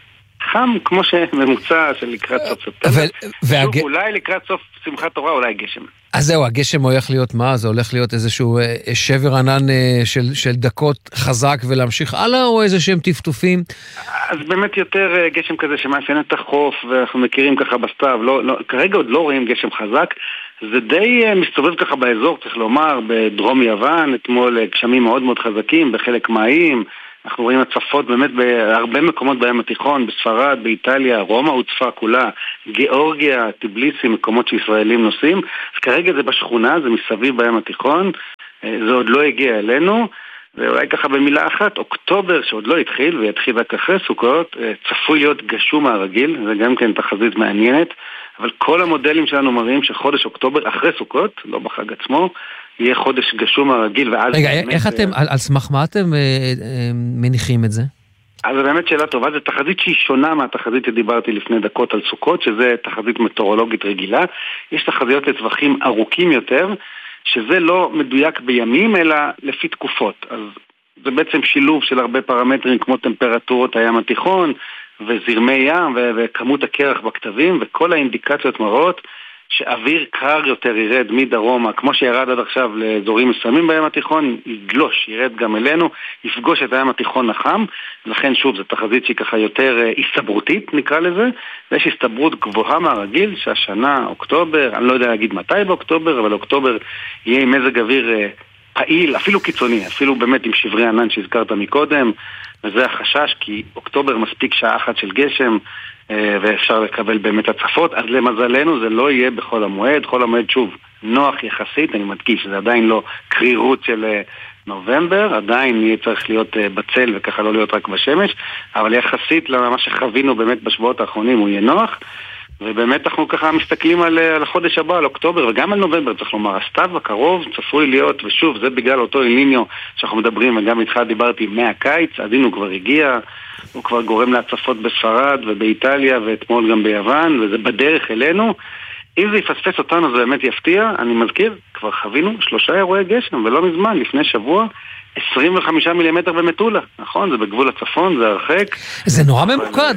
חם כמו שממוצע של לקראת סוף ספטמבר. והג... אולי לקראת סוף שמחת תורה, אולי גשם. אז זהו, הגשם הולך להיות מה? זה הולך להיות איזשהו שבר ענן של, של דקות חזק ולהמשיך הלאה, או איזה שהם טפטופים? אז באמת יותר גשם כזה שמאפיין את החוף, ואנחנו מכירים ככה בסתיו, לא, לא, כרגע עוד לא רואים גשם חזק, זה די מסתובב ככה באזור, צריך לומר, בדרום יוון, אתמול גשמים מאוד מאוד חזקים, בחלק מים, אנחנו רואים הצפות באמת בהרבה מקומות בים התיכון, בספרד, באיטליה, רומא הוצפה כולה, גיאורגיה, טיבליסי, מקומות שישראלים נוסעים, אז כרגע זה בשכונה, זה מסביב בים התיכון, זה עוד לא הגיע אלינו, ואולי ככה במילה אחת, אוקטובר שעוד לא התחיל ויתחיל רק אחרי סוכות, צפוי להיות גשום מהרגיל, זה גם כן תחזית מעניינת, אבל כל המודלים שלנו מראים שחודש אוקטובר אחרי סוכות, לא בחג עצמו, יהיה חודש גשום הרגיל. רגע, איך אתם, על סמך מה אתם מניחים את זה? אז באמת שאלה טובה, זו תחזית שהיא שונה מהתחזית שדיברתי לפני דקות על סוכות, שזה תחזית מטאורולוגית רגילה. יש תחזיות לטווחים ארוכים יותר, שזה לא מדויק בימים, אלא לפי תקופות. אז זה בעצם שילוב של הרבה פרמטרים, כמו טמפרטורות הים התיכון, וזרמי ים, וכמות הקרח בכתבים, וכל האינדיקציות מראות שאוויר קר יותר ירד מדרומה, כמו שירד עד עכשיו לאזורים מסוימים בים התיכון, יגלוש, ירד גם אלינו, יפגוש את הים התיכון החם, לכן שוב, זו תחזית שהיא ככה יותר הסתברותית, נקרא לזה, ויש הסתברות גבוהה מהרגיל, שהשנה, אוקטובר, אני לא יודע להגיד מתי באוקטובר, אבל אוקטובר יהיה עם מזג אוויר פעיל, אפילו קיצוני, אפילו באמת עם שברי ענן שהזכרת מקודם, וזה החשש, כי אוקטובר מספיק שעה אחת של גשם, ואפשר לקבל באמת הצפות, אז למזלנו זה לא יהיה בכל המועד, כל המועד שוב נוח יחסית, אני מדגיש, זה עדיין לא קרירות של נובמבר, עדיין יהיה צריך להיות בצל וככה לא להיות רק בשמש, אבל יחסית למה שחווינו באמת בשבועות האחרונים הוא יהיה נוח, ובאמת אנחנו ככה מסתכלים על, על החודש הבא, על אוקטובר וגם על נובמבר, צריך לומר, הסתיו הקרוב צפוי להיות, ושוב, זה בגלל אותו אליניו שאנחנו מדברים, וגם איתך דיברתי מהקיץ, עדין הוא כבר הגיע, הוא כבר גורם להצפות בספרד ובאיטליה ואתמול גם ביוון, וזה בדרך אלינו. אם זה יפספס אותנו זה באמת יפתיע, אני מזכיר, כבר חווינו שלושה אירועי גשם, ולא מזמן, לפני שבוע, עשרים וחמישה מילימטר במטולה, נכון? זה בגבול הצפון, זה הרחק. זה נורא ממוקד,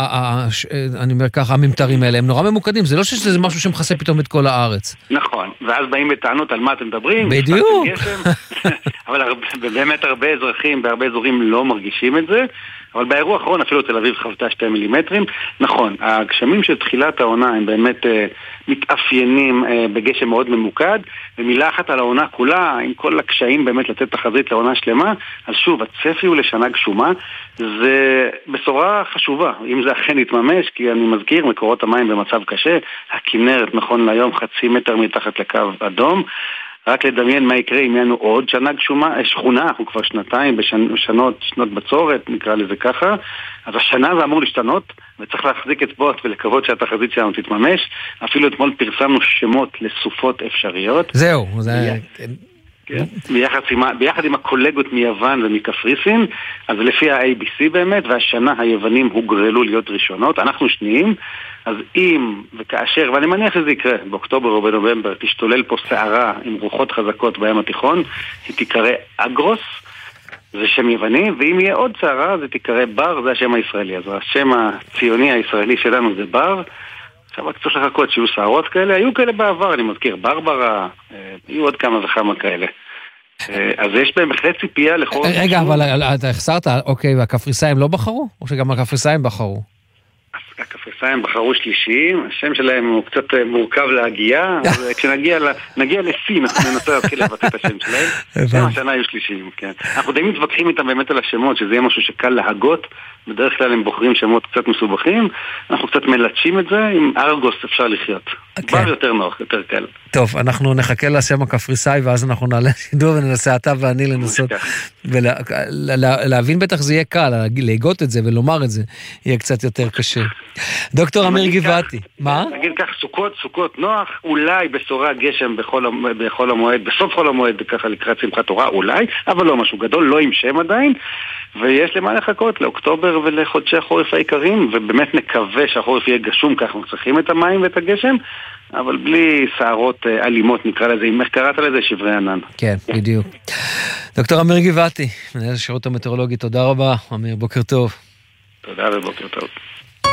אני אומר ככה, הממטרים האלה, הם נורא ממוקדים, זה לא שזה משהו שמחסה פתאום את כל הארץ. נכון, ואז באים בטענות על מה אתם מדברים. בדיוק. אבל באמת הרבה אזרחים, בהרבה אזורים לא מרגישים את זה, אבל באירוע האחרון אפילו תל אביב חוותה שתי מילימטרים. נכון, הגשמים של תחילת העונה הם באמת אה, מתאפיינים אה, בגשם מאוד ממוקד, ומילה אחת על העונה כולה, עם כל הקשיים באמת לתת תחזית לעונה שלמה, אז שוב, הצפי הוא לשנה גשומה, זה בשורה חשובה, אם זה אכן יתממש, כי אני מזכיר, מקורות המים במצב קשה, הכנרת נכון להיום חצי מטר מתחת לקו אדום, רק לדמיין מה יקרה אם ינו עוד שנה גשומה, שכונה, אנחנו כבר שנתיים בשנות, שנות בצורת, נקרא לזה ככה, אז השנה זה אמור להשתנות, וצריך להחזיק אצבעות ולקוות שהתחזית שלנו תתממש, אפילו אתמול פרסמנו שמות לסופות אפשריות. זהו, זה... כן. ביחד, עם, ביחד עם הקולגות מיוון ומקפריסין, אז לפי ה-איי בי סי באמת, והשנה היוונים הוגרלו להיות ראשונות, אנחנו שניים, אז אם וכאשר, ואני מניח שזה יקרה, באוקטובר או בנובמבר, תשתולל פה שערה עם רוחות חזקות בים התיכון, היא תיקרא אגרוס, זה שם יווני, ואם יהיה עוד שערה, זה תיקרא בר, זה השם הישראלי, אז השם הציוני הישראלי שלנו זה בר, עכשיו רק צריך לחכות שיהיו שערות כאלה, היו כאלה בעבר, אני מזכיר, ברברה, היו עוד כמה וכמה כאלה. אז יש בהם בהחלט ציפייה לכל... רגע, אבל אתה החסרת, אוקיי, והקפריסאים לא בחרו? או שגם הקפריסאים בחרו? הקפריסאים בחרו שלישיים, השם שלהם הוא קצת מורכב להגיע, אז כשנגיע לסין, אנחנו ננסה להתחיל לבטא את השם שלהם, גם השנה היו שלישיים, כן. אנחנו די מתווכחים איתם באמת על השמות, שזה יהיה משהו שקל להגות, בדרך כלל הם בוחרים שמות קצת מסובכים, אנחנו קצת מלטשים את זה, עם ארגוס אפשר לחיות. כבר יותר נוח, יותר קל. טוב, אנחנו נחכה לשם הקפריסאי, ואז אנחנו נעלה שידור וננסה אתה ואני לנסות, ולהבין בטח זה יהיה קל, להגות את זה ולומר את זה, יהיה קצת יותר קשה. דוקטור אמיר גבעתי, מה? נגיד כך, סוכות, סוכות נוח, אולי בשורה גשם בכל המועד, בסוף כל המועד, ככה לקראת שמחת תורה, אולי, אבל לא משהו גדול, לא עם שם עדיין, ויש למה לחכות לאוקטובר ולחודשי החורף העיקריים, ובאמת נקווה שהחורף יהיה גשום, כך אנחנו צריכים את המים ואת הגשם, אבל בלי שערות אלימות נקרא לזה, אם איך קראת לזה שברי ענן. כן, בדיוק. דוקטור אמיר גבעתי, מנהל השירות המטאורולוגי, תודה רבה, אמיר, בוקר טוב. תודה ובוקר טוב.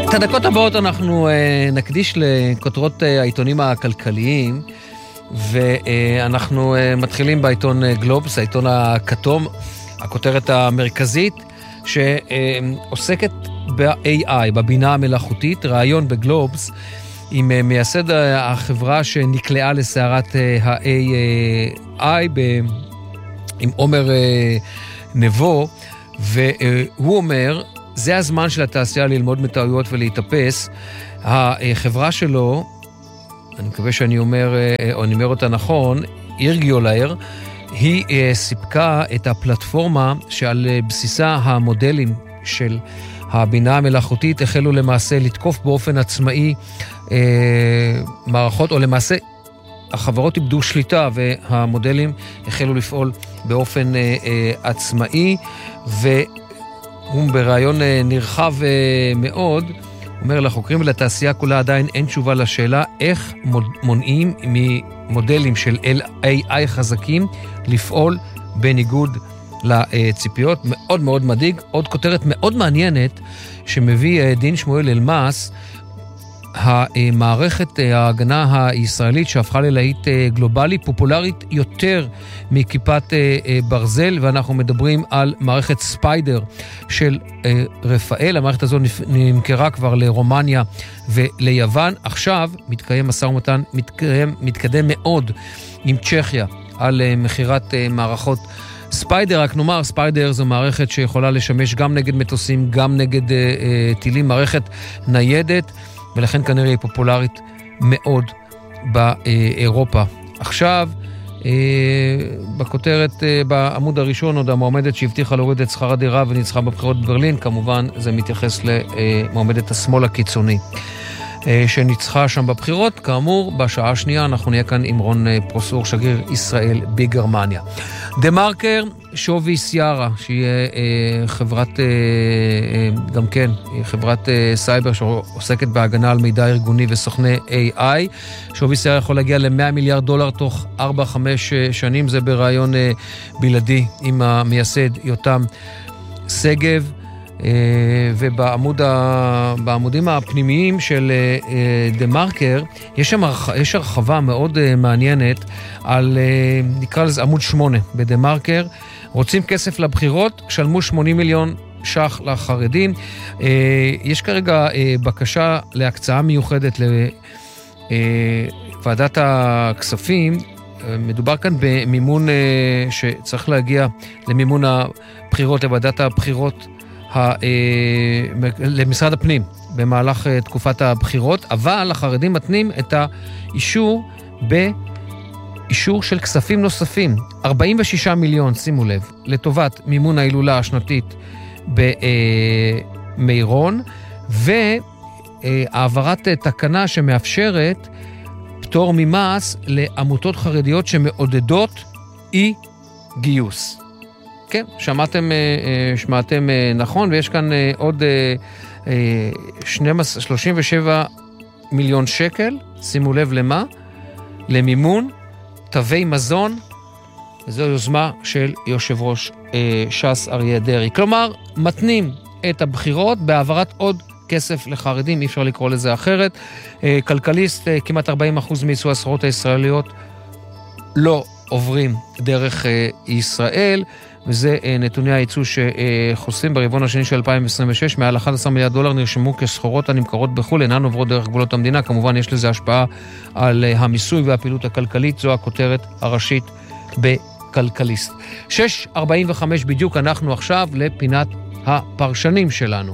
את הדקות הבאות אנחנו נקדיש לכותרות העיתונים הכלכליים, ואנחנו מתחילים בעיתון גלובס, העיתון הכתום, הכותרת המרכזית שעוסקת ב-איי איי, בבינה המלאכותית, רעיון בגלובס עם מייסד החברה שנקלעה לסערת ה-איי איי עם עומר נבו, והוא אומר, זה הזמן של התעשייה ללמוד מטעויות ולהתאפס. החברה שלו, אני מקווה שאני אומר, או אני אומר אותה נכון, אירגיולאר, היא סיפקה את הפלטפורמה שעל בסיסה המודלים של הבינה המלאכותית החלו למעשה לתקוף באופן עצמאי אה, מערכות, או למעשה החברות איבדו שליטה והמודלים החלו לפעול באופן אה, אה, עצמאי, והוא ברעיון אה, נרחב אה, מאוד, אומר לחוקרים ולתעשייה כולה עדיין אין תשובה לשאלה איך מונעים ממודלים של איי איי חזקים לפעול בניגוד לציפיות. מאוד מאוד מדאיג. עוד כותרת מאוד מעניינת שמביא דין שמואל אלמאס, המערכת ההגנה הישראלית שהפכה ללהיט גלובלי, פופולרית יותר מכיפת ברזל, ואנחנו מדברים על מערכת ספיידר של רפאל. המערכת הזו נמכרה כבר לרומניה וליוון. עכשיו מתקיים משא ומתן מתקדם, מתקדם מאוד עם צ'כיה על מחירת מערכות ספיידר. רק נאמר, ספיידר זו מערכת שיכולה לשמש גם נגד מטוסים, גם נגד אה, טילים, מערכת ניידת, ולכן כנראה היא פופולרית מאוד באירופה. עכשיו, אה, בכותרת, אה, בעמוד הראשון, עוד המועמדת שהבטיחה להוריד את שכר הדירה וניצחה בבחירות בברלין, כמובן זה מתייחס למועמדת השמאל הקיצוני שניצחה שם בבחירות. כאמור, בשעה השנייה אנחנו נהיה כאן עם רון פרוסור, שגריר ישראל בגרמניה. דה מרקר, שווי סיירה, שהיא אה, חברת, אה, גם כן, חברת אה, סייבר שעוסקת בהגנה על מידע ארגוני וסוכני איי איי. שווי סיירה יכול להגיע ל-מאה מיליארד דולר תוך ארבע חמש שנים, זה ברעיון אה, בלעדי עם המייסד יותם סגב. ובעמודים הפנימיים של דה מרקר יש שם יש הרחבה מאוד מעניינת על, נקרא לזה עמוד שמונה בדה מרקר. רוצים כסף לבחירות, שלמו שמונים מיליון שח לחרדים. יש כרגע בקשה להקצאה מיוחדת לוועדת הכספים. מדובר כאן במימון שצריך להגיע למימון הבחירות, לוועדת הבחירות למשרד הפנים במהלך תקופת הבחירות, אבל החרדים מתנים את האישור באישור של כספים נוספים, ארבעים ושישה מיליון, שימו לב, לטובת מימון ההילולה השנתית במירון, והעברת תקנה שמאפשרת פטור ממס לעמותות חרדיות שמעודדות אי גיוס. כן, שמעתם, שמעתם נכון, ויש כאן עוד שלושים ושבעה מיליון שקל, שימו לב למה? למימון תווי מזון, וזו יוזמה של יושב ראש ש"ס אריה דרעי. כלומר, מתנים את הבחירות בהעברת עוד כסף לחרדים, אי אפשר לקרוא לזה אחרת. כלכליסט, כמעט ארבעים אחוז מייצוא הסחורות הישראליות לא עוברים דרך ישראל, וזה נתוני הייצוא שחוסים ברבעון השני של אלפיים עשרים ושש, מעל אחד עשר מיליארד דולר נרשמו כסחורות הנמכרות בחו"ל, אינן עוברות דרך גבולות המדינה. כמובן יש לזה השפעה על המיסוי והפעילות הכלכלית, זו הכותרת הראשית בכלכליסט. שש ארבעים וחמש בדיוק, אנחנו עכשיו לפינת הפרשנים שלנו.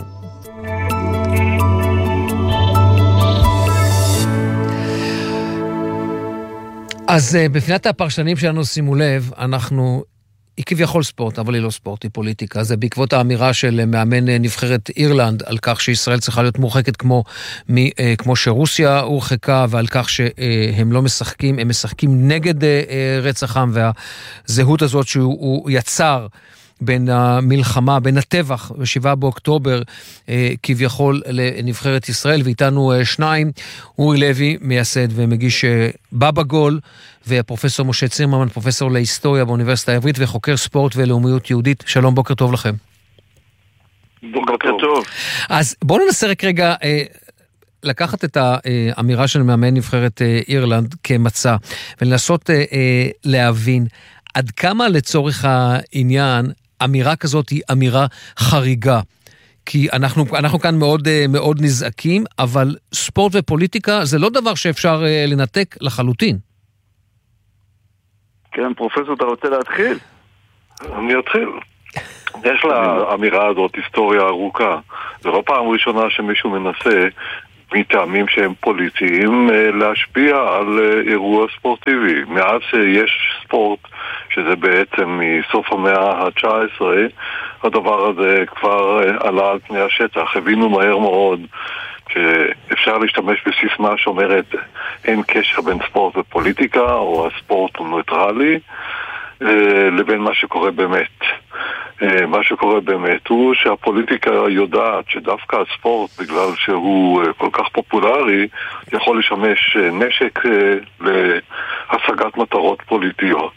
אז בפינת הפרשנים שלנו, שימו לב, אנחנו, היא כביכול ספורט, אבל היא לא ספורט, היא פוליטיקה. זה בעקבות האמירה של מאמן נבחרת אירלנד, על כך שישראל צריכה להיות מורחקת כמו, כמו שרוסיה הורחקה, ועל כך שהם לא משחקים, הם משחקים נגד רצח עם, והזהות הזאת שהוא יצר בין המלחמה, בין הטבח בשבעה באוקטובר כביכול לנבחרת ישראל, ואיתנו שניים, אורי לוי, מייסד ומגיש בבא גול, והפרופסור משה צימרמן, פרופסור להיסטוריה באוניברסיטה העברית וחוקר ספורט ולאומיות יהודית. שלום, בוקר טוב לכם. בוקר טוב. אז בואו ננסה רק רגע אה, לקחת את האמירה של מאמן נבחרת אה, אירלנד כמצע, ולנסות אה, אה, להבין עד כמה לצורך העניין אמירה כזאת היא אמירה חריגה. כי אנחנו, אנחנו כאן מאוד, מאוד נזעקים, אבל ספורט ופוליטיקה זה לא דבר שאפשר לנתק לחלוטין. כן, פרופסור, אתה רוצה להתחיל? אני אתחיל. יש לאמירה הזאת היסטוריה ארוכה. זה לא פעם ראשונה שמישהו מנסה, מטעמים שהם פוליטיים, להשפיע על אירוע ספורטיבי. מאז שיש ספורט, שזה בעצם מסוף המאה ה-תשע עשרה, הדבר הזה כבר עלה על פני השטח. הבינו מהר מאוד שאפשר להשתמש בסיסמה שאומרת אין קשר בין ספורט ופוליטיקה, או הספורט הוא נויטרלי, לבין מה שקורה באמת. מה שקורה באמת הוא שהפוליטיקה יודעת שדווקא הספורט, בגלל שהוא כל כך פופולרי, יכול לשמש נשק להשגת מטרות פוליטיות.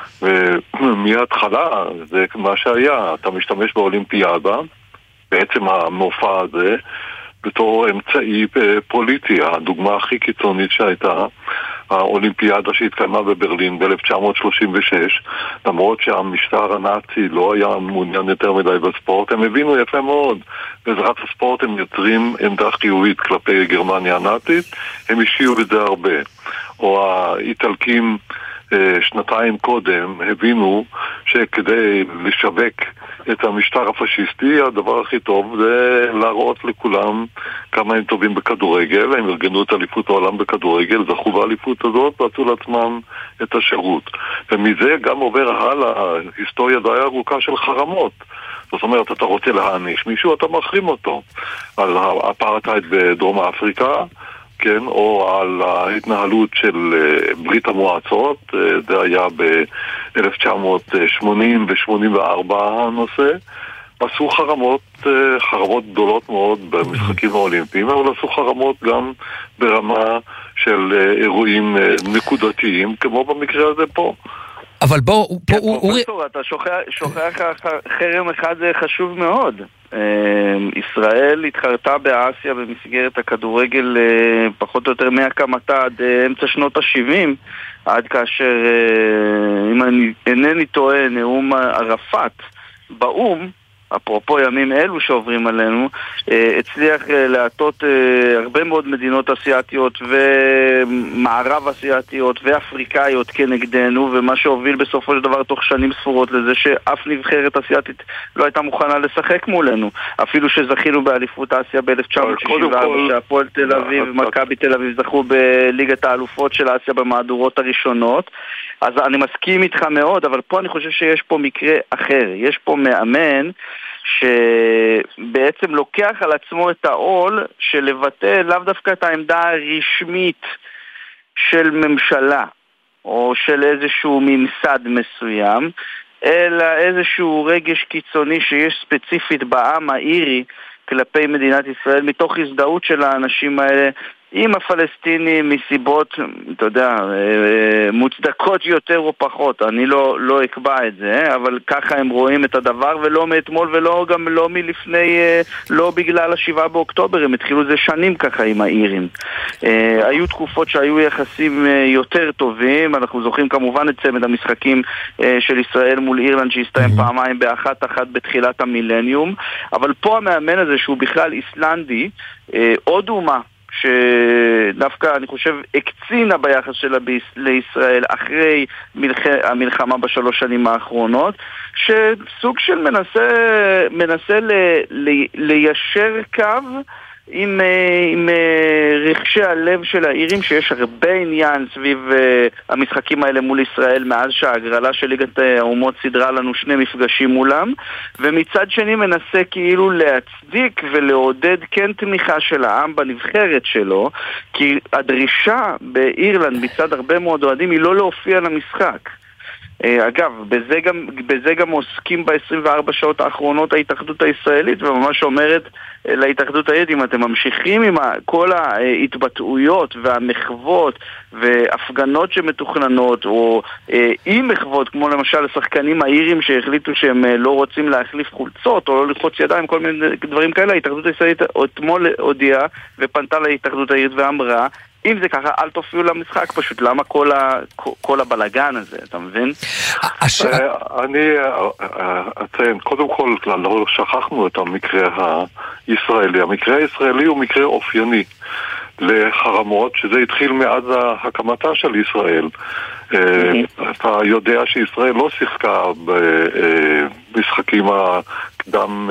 ומההתחלה זה מה שהיה, אתה משתמש באולימפיאדה, בעצם המופע הזה, בתור אמצעי פוליטי. הדוגמה הכי קיצונית שהייתה, האולימפיאדה שהתקיימה בברלין ב-אלף תשע מאות שלושים ושש, למרות שהמשטר הנאצי לא היה מעוניין יותר מדי בספורט, הם הבינו יפה מאוד, בעזרת הספורט הם יוצרים עמדה חיובית כלפי גרמניה הנאצית, הם השאירו בזה הרבה. או האיטלקים שנתיים קודם הבינו שכדי לשווק את המשטר הפשיסטי, הדבר הכי טוב זה להראות לכולם כמה הם טובים בכדורגל. הם ארגנו את אליפות העולם בכדורגל, זכו באליפות הזאת ועשו לעצמם את השירות. ומזה גם עובר הלאה היסטוריה די ארוכה של חרמות. זאת אומרת, אתה רוצה להעניש מישהו, אתה מחרים אותו. על האפרטהייד בדרום אפריקה, כן, או על ההתנהלות של ברית המועצות, זה היה ב-אלף תשע מאות שמונים ו-שמונים וארבע הנושא. עשו חרמות, חרמות גדולות מאוד במשחקים האולימפיים, אבל עשו חרמות גם ברמה של אירועים נקודתיים, כמו במקרה הזה פה. אבל בוא, פה הוא... פרופסור, אתה שוכח חרם אחד חשוב מאוד. ישראל התחרתה באסיה במסגרת הכדורגל פחות או יותר מהקמתה עד אמצע שנות ה-שבעים, עד כאשר, אם אני אינני טועה, נאום ערפאת באום, אפרופו ימים אלו שעוברים עלינו, הצליח להטות הרבה מאוד מדינות אסיאתיות ומערב אסיאתיות ואפריקאיות כנגדנו, ומה שהוביל בסופו של דבר תוך שנים ספורות לזה שאף נבחרת אסיאתית לא הייתה מוכנה לשחק מולנו, אפילו שזכינו באליפות אסיה ב-אלף תשע מאות שישים וארבע, שהפועל תל אביב ומכבי תל אביב זכו בליגת האלופות של אסיה במהדורות הראשונות. אז אני מסכים איתך מאוד, אבל פה אני חושב שיש פה מקרה אחר. יש פה מאמן שבעצם לוקח על עצמו את העול של לבטא לאו דווקא את העמדה הרשמית של ממשלה או של איזשהו ממסד מסוים, אלא איזשהו רגש קיצוני שיש ספציפית בעם האירי כלפי מדינת ישראל, מתוך הזדהות של האנשים האלה עם הפלסטינים מסיבות, אתה יודע, מוצדקות יותר או פחות. אני לא, לא אקבע את זה, אבל ככה הם רואים את הדבר, ולא מאתמול ולא גם לא מלפני, לא בגלל השבעה באוקטובר, הם התחילו זה שנים ככה עם האירים. היו תקופות שהיו יחסים יותר טובים, אנחנו זוכרים כמובן את צמד המשחקים של ישראל מול אירלנד שהסתיים פעמיים באחת אחת בתחילת המילניום, אבל פה המאמן הזה שהוא בכלל איסלנדי, עוד אומה שדווקא אני חושב הקצינה ביחס שלה לישראל אחרי מלח... המלחמה בשלוש שנים האחרונות, שסוג של מנסה, מנסה ל... ל... ליישר קו עם, עם רכשי הלב של האירים, שיש הרבה עניין סביב המשחקים האלה מול ישראל מאז שההגרלה של ליגת האומות סדרה לנו שני מפגשים מולם, ומצד שני מנסה כאילו להצדיק ולעודד כן תמיכה של העם בנבחרת שלו, כי הדרישה באירלנד מצד הרבה מאוד אוהדים היא לא להופיע למשחק. אגב, בזה גם, בזה גם עוסקים ב-עשרים וארבע שעות האחרונות ההתאחדות הישראלית, וממש אומרת להתאחדות הישראלית, אם אתם ממשיכים עם כל ההתבטאויות והמחוות והפגנות שמתוכננות, או אי מחוות, כמו למשל השחקנים האירים שהחליטו שהם לא רוצים להחליף חולצות, או לא ללחוץ ידיים, כל מיני דברים כאלה, ההתאחדות הישראלית אתמול הודיעה ופנתה להתאחדות הישראלית ואמרה, אם זה ככה, אל תופיעו למשחק פשוט. למה כל, ה, כל הבלגן הזה, אתה מבין? אני אציין, קודם כל, לא שכחנו את המקרה הישראלי. המקרה הישראלי הוא מקרה אופייני לחרמות, שזה התחיל מאז הקמתה של ישראל. אתה יודע שישראל לא שיחקה במשחקים הקדם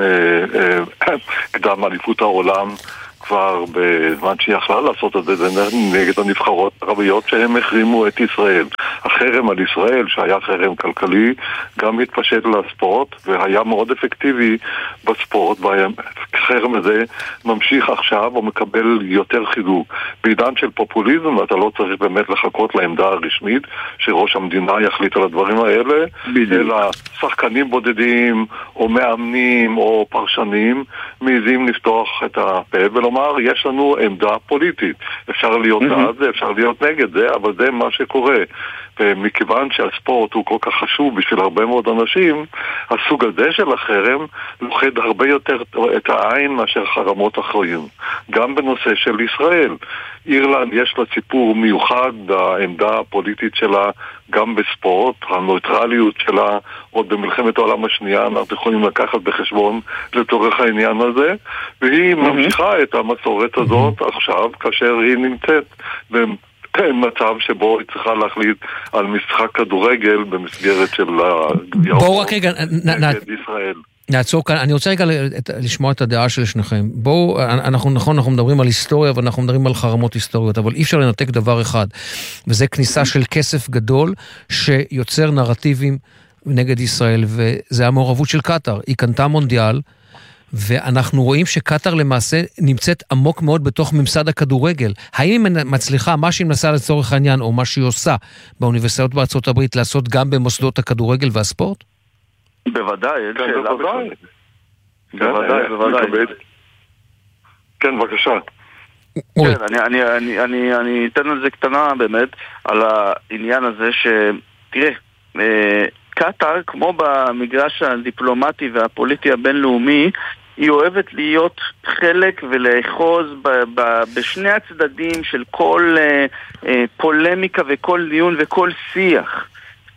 קדם אליפות העולם כבר בזמן שהיא יכלה לעשות את זה נגד הנבחרות הערביות שהם החרימו את ישראל. החרם על ישראל, שהיה חרם כלכלי, גם התפשט לספורט והיה מאוד אפקטיבי בספורט. והחרם הזה ממשיך עכשיו ומקבל יותר חיזוק. בעידן של פופוליזם אתה לא צריך באמת לחכות לעמדה הרשמית שראש המדינה יחליט על הדברים האלה, אלא שחקנים בודדים או מאמנים או פרשנים מעיזים לפתוח את הפה ולומר יש לנו עמדה פוליטית. אפשר להיות בעד זה, אפשר להיות נגד זה, אבל זה מה שקורה. ומכיוון שהספורט הוא כל כך חשוב בשביל הרבה מאוד אנשים, הסוג הזה של החרם לוחד הרבה יותר את העין מאשר חרמות אחרים. גם בנושא של ישראל. אירלנד יש לה סיפור מיוחד, העמדה הפוליטית שלה גם בספורט, הנויטרליות שלה עוד במלחמת העולם השנייה, אנחנו יכולים לקחת בחשבון לצורך העניין הזה, והיא ממשיכה את המסורת הזאת עכשיו, כאשר היא נמצאת במצב שבו היא צריכה להחליט על משחק כדורגל במסגרת של הגביע בואו רק רגע, נגד ישראל. נעצור כאן, אני רוצה רגע לשמוע את הדעה של שניכם. בואו, אנחנו נכון, אנחנו מדברים על היסטוריה ואנחנו מדברים על חרמות היסטוריות, אבל אי אפשר לנתק דבר אחד, וזה כניסה של כסף גדול שיוצר נרטיבים נגד ישראל, וזה המעורבות של קטר. היא קנתה מונדיאל, ואנחנו רואים שקטר למעשה נמצאת עמוק מאוד בתוך ממסד הכדורגל. האם היא מצליחה, מה שהיא מנסה לצורך העניין, או מה שהיא עושה באוניברסיטאות בארצות הברית, לעשות גם במוסדות הכדורגל והספורט? בוודאי, אין שאלה בכלל. בוודאי, בוודאי. כן, בבקשה. כן, אני, אני, אני, אני אתן על זה קטנה באמת, על העניין הזה ש... תראה, קטר, כמו במגרש הדיפלומטי והפוליטי הבינלאומי, היא אוהבת להיות חלק ולאחוז ב- ב- בשני הצדדים של כל uh, uh, פולמיקה וכל דיון וכל שיח.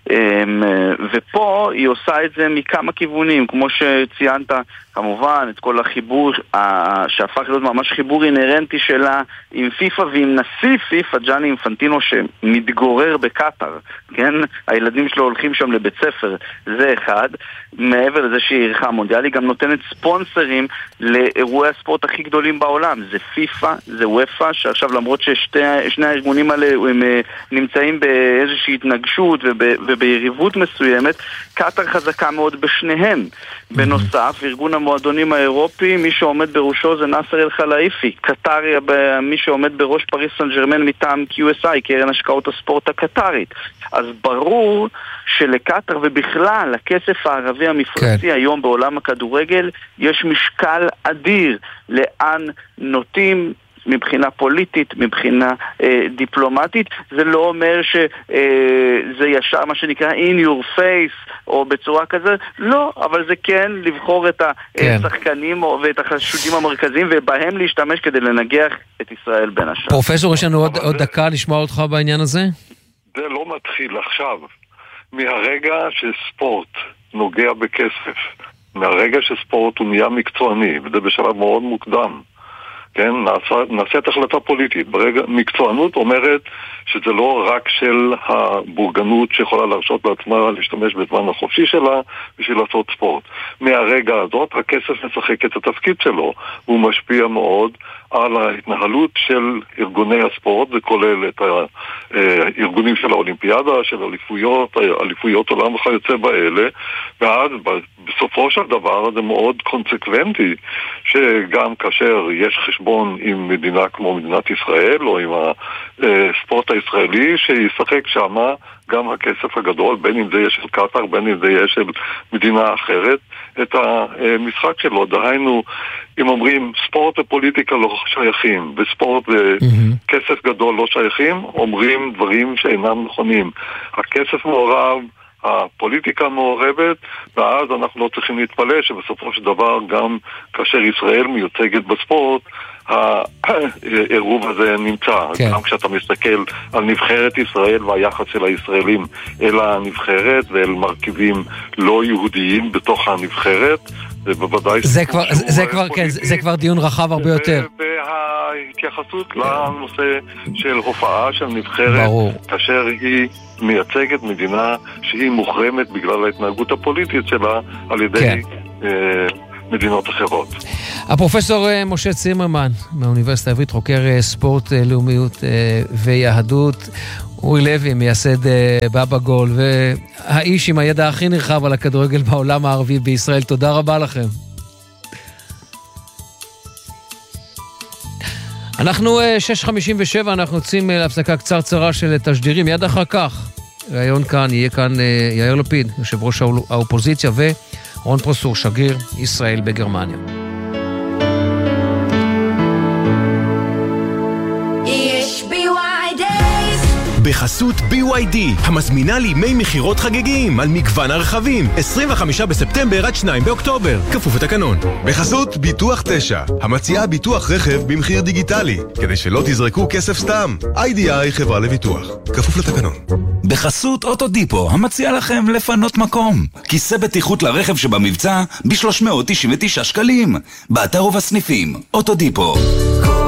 ופה היא עושה את זה מכמה כיוונים, כמו שציינת כמובן את כל החיבור שהפך להיות ממש חיבור אינרנטי שלה עם פיפה ועם נשיא פיפה ג'אני אינפנטינו שמתגורר בקטר, כן? הילדים שלו הולכים שם לבית ספר, זה אחד. מעבר לזה שהיא ערכה מונדיאל, היא גם נותנת ספונסרים לאירועי הספורט הכי גדולים בעולם, זה פיפה, זה וופא, שעכשיו למרות ששני הארגונים האלה הם נמצאים באיזושהי התנגשות וביריבות מסוימת, קטר חזקה מאוד בשניהם. בנוסף, ארגון המועדונים האירופי, מי שעומד בראשו זה נאסר אל-חלאיפי. קטר, מי שעומד בראש פריס סן ז'רמן מטעם קיו אס איי, קרן השקעות הספורט הקטרית. אז ברור שלקטר ובכלל, הכסף הערבי המפרצי כן. היום בעולם הכדורגל, יש משקל אדיר לאן נוטים מבחינה פוליטית, מבחינה אה, דיפלומטית. זה לא אומר שזה אה, ישר מה שנקרא in your face או בצורה כזה, לא, אבל זה כן לבחור את השחקנים כן. ואת החשודים המרכזיים ובהם להשתמש כדי לנגח את ישראל בין השאר. פרופסור, יש לנו עוד, עוד דקה לשמוע אותך בעניין הזה? זה לא מתחיל עכשיו. מהרגע שספורט נוגע בכסף, מהרגע שספורט הוא נהיה מקצועני, וזה בשלב מאוד מוקדם, כן, נעשית החלטה פוליטית. ברגע, מקצוענות אומרת שזה לא רק של הבורגנות שיכולה להרשות לעצמה להשתמש בזמן החופשי שלה בשביל לעשות ספורט. מהרגע הזאת הכסף משחק את התפקיד שלו, הוא משפיע מאוד על ההתנהלות של ארגוני הספורט, זה כולל את הארגונים של האולימפיאדה, של אליפויות, אליפויות עולם וכיוצא באלה, ואז בסופו של דבר זה מאוד קונסקוונטי, שגם כאשר יש חשבון עם מדינה כמו מדינת ישראל, או עם הספורט הישראלי, שישחק שמה גם הכסף הגדול, בין אם זה יש של קטר, בין אם זה יש של מדינה אחרת, את המשחק שלו. דהיינו, אם אומרים ספורט ופוליטיקה לא שייכים, וספורט וכסף גדול לא שייכים, אומרים דברים שאינם נכונים. הכסף מעורב, הפוליטיקה מעורבת, ואז אנחנו לא צריכים להתפלא שבסופו של דבר גם כאשר ישראל מיוצגת בספורט, העירוב הזה נמצא. כן. גם כשאתה מסתכל על נבחרת ישראל והיחס של הישראלים אל הנבחרת ואל מרכיבים לא יהודיים בתוך הנבחרת, זה בוודאי... זה כבר, זה כבר, כן, זה כבר דיון רחב הרבה יותר. וההתייחסות לנושא של הופעה של נבחרת, ברור. כאשר היא מייצגת מדינה שהיא מוחרמת בגלל ההתנהגות הפוליטית שלה על ידי... כן. אה, מדינות אחרות. הפרופסור משה צימרמן מהאוניברסיטה העברית, חוקר ספורט, לאומיות ויהדות, אורי לוי, מייסד בבא גול, והאיש עם הידע הכי נרחב על הכדורגל בעולם הערבי בישראל. תודה רבה לכם. אנחנו שש חמישים ושבע, אנחנו יוצאים להפסקה קצרצרה של תשדירים. מיד אחר כך, ראיון כאן, יהיה כאן יאיר לפיד, יושב ראש האופוזיציה, ו... רון פרוסור, שגריר ישראל בגרמניה. בחסות בי וואי די, המזמינה לימי מחירות חגיגיים על מגוון הרכבים, עשרים וחמישה בספטמבר עד שניים באוקטובר, כפוף לתקנון. בחסות ביטוח תשע, המציעה ביטוח רכב במחיר דיגיטלי, כדי שלא תזרקו כסף סתם. איי די איי חברה לביטוח, כפוף לתקנון. בחסות אוטודיפו, המציע לכם לפנות מקום. כיסא בטיחות לרכב שבמבצע ב-שלוש מאות תשעים ותשעה שקלים. באתר ובסניפים, אוטודיפו.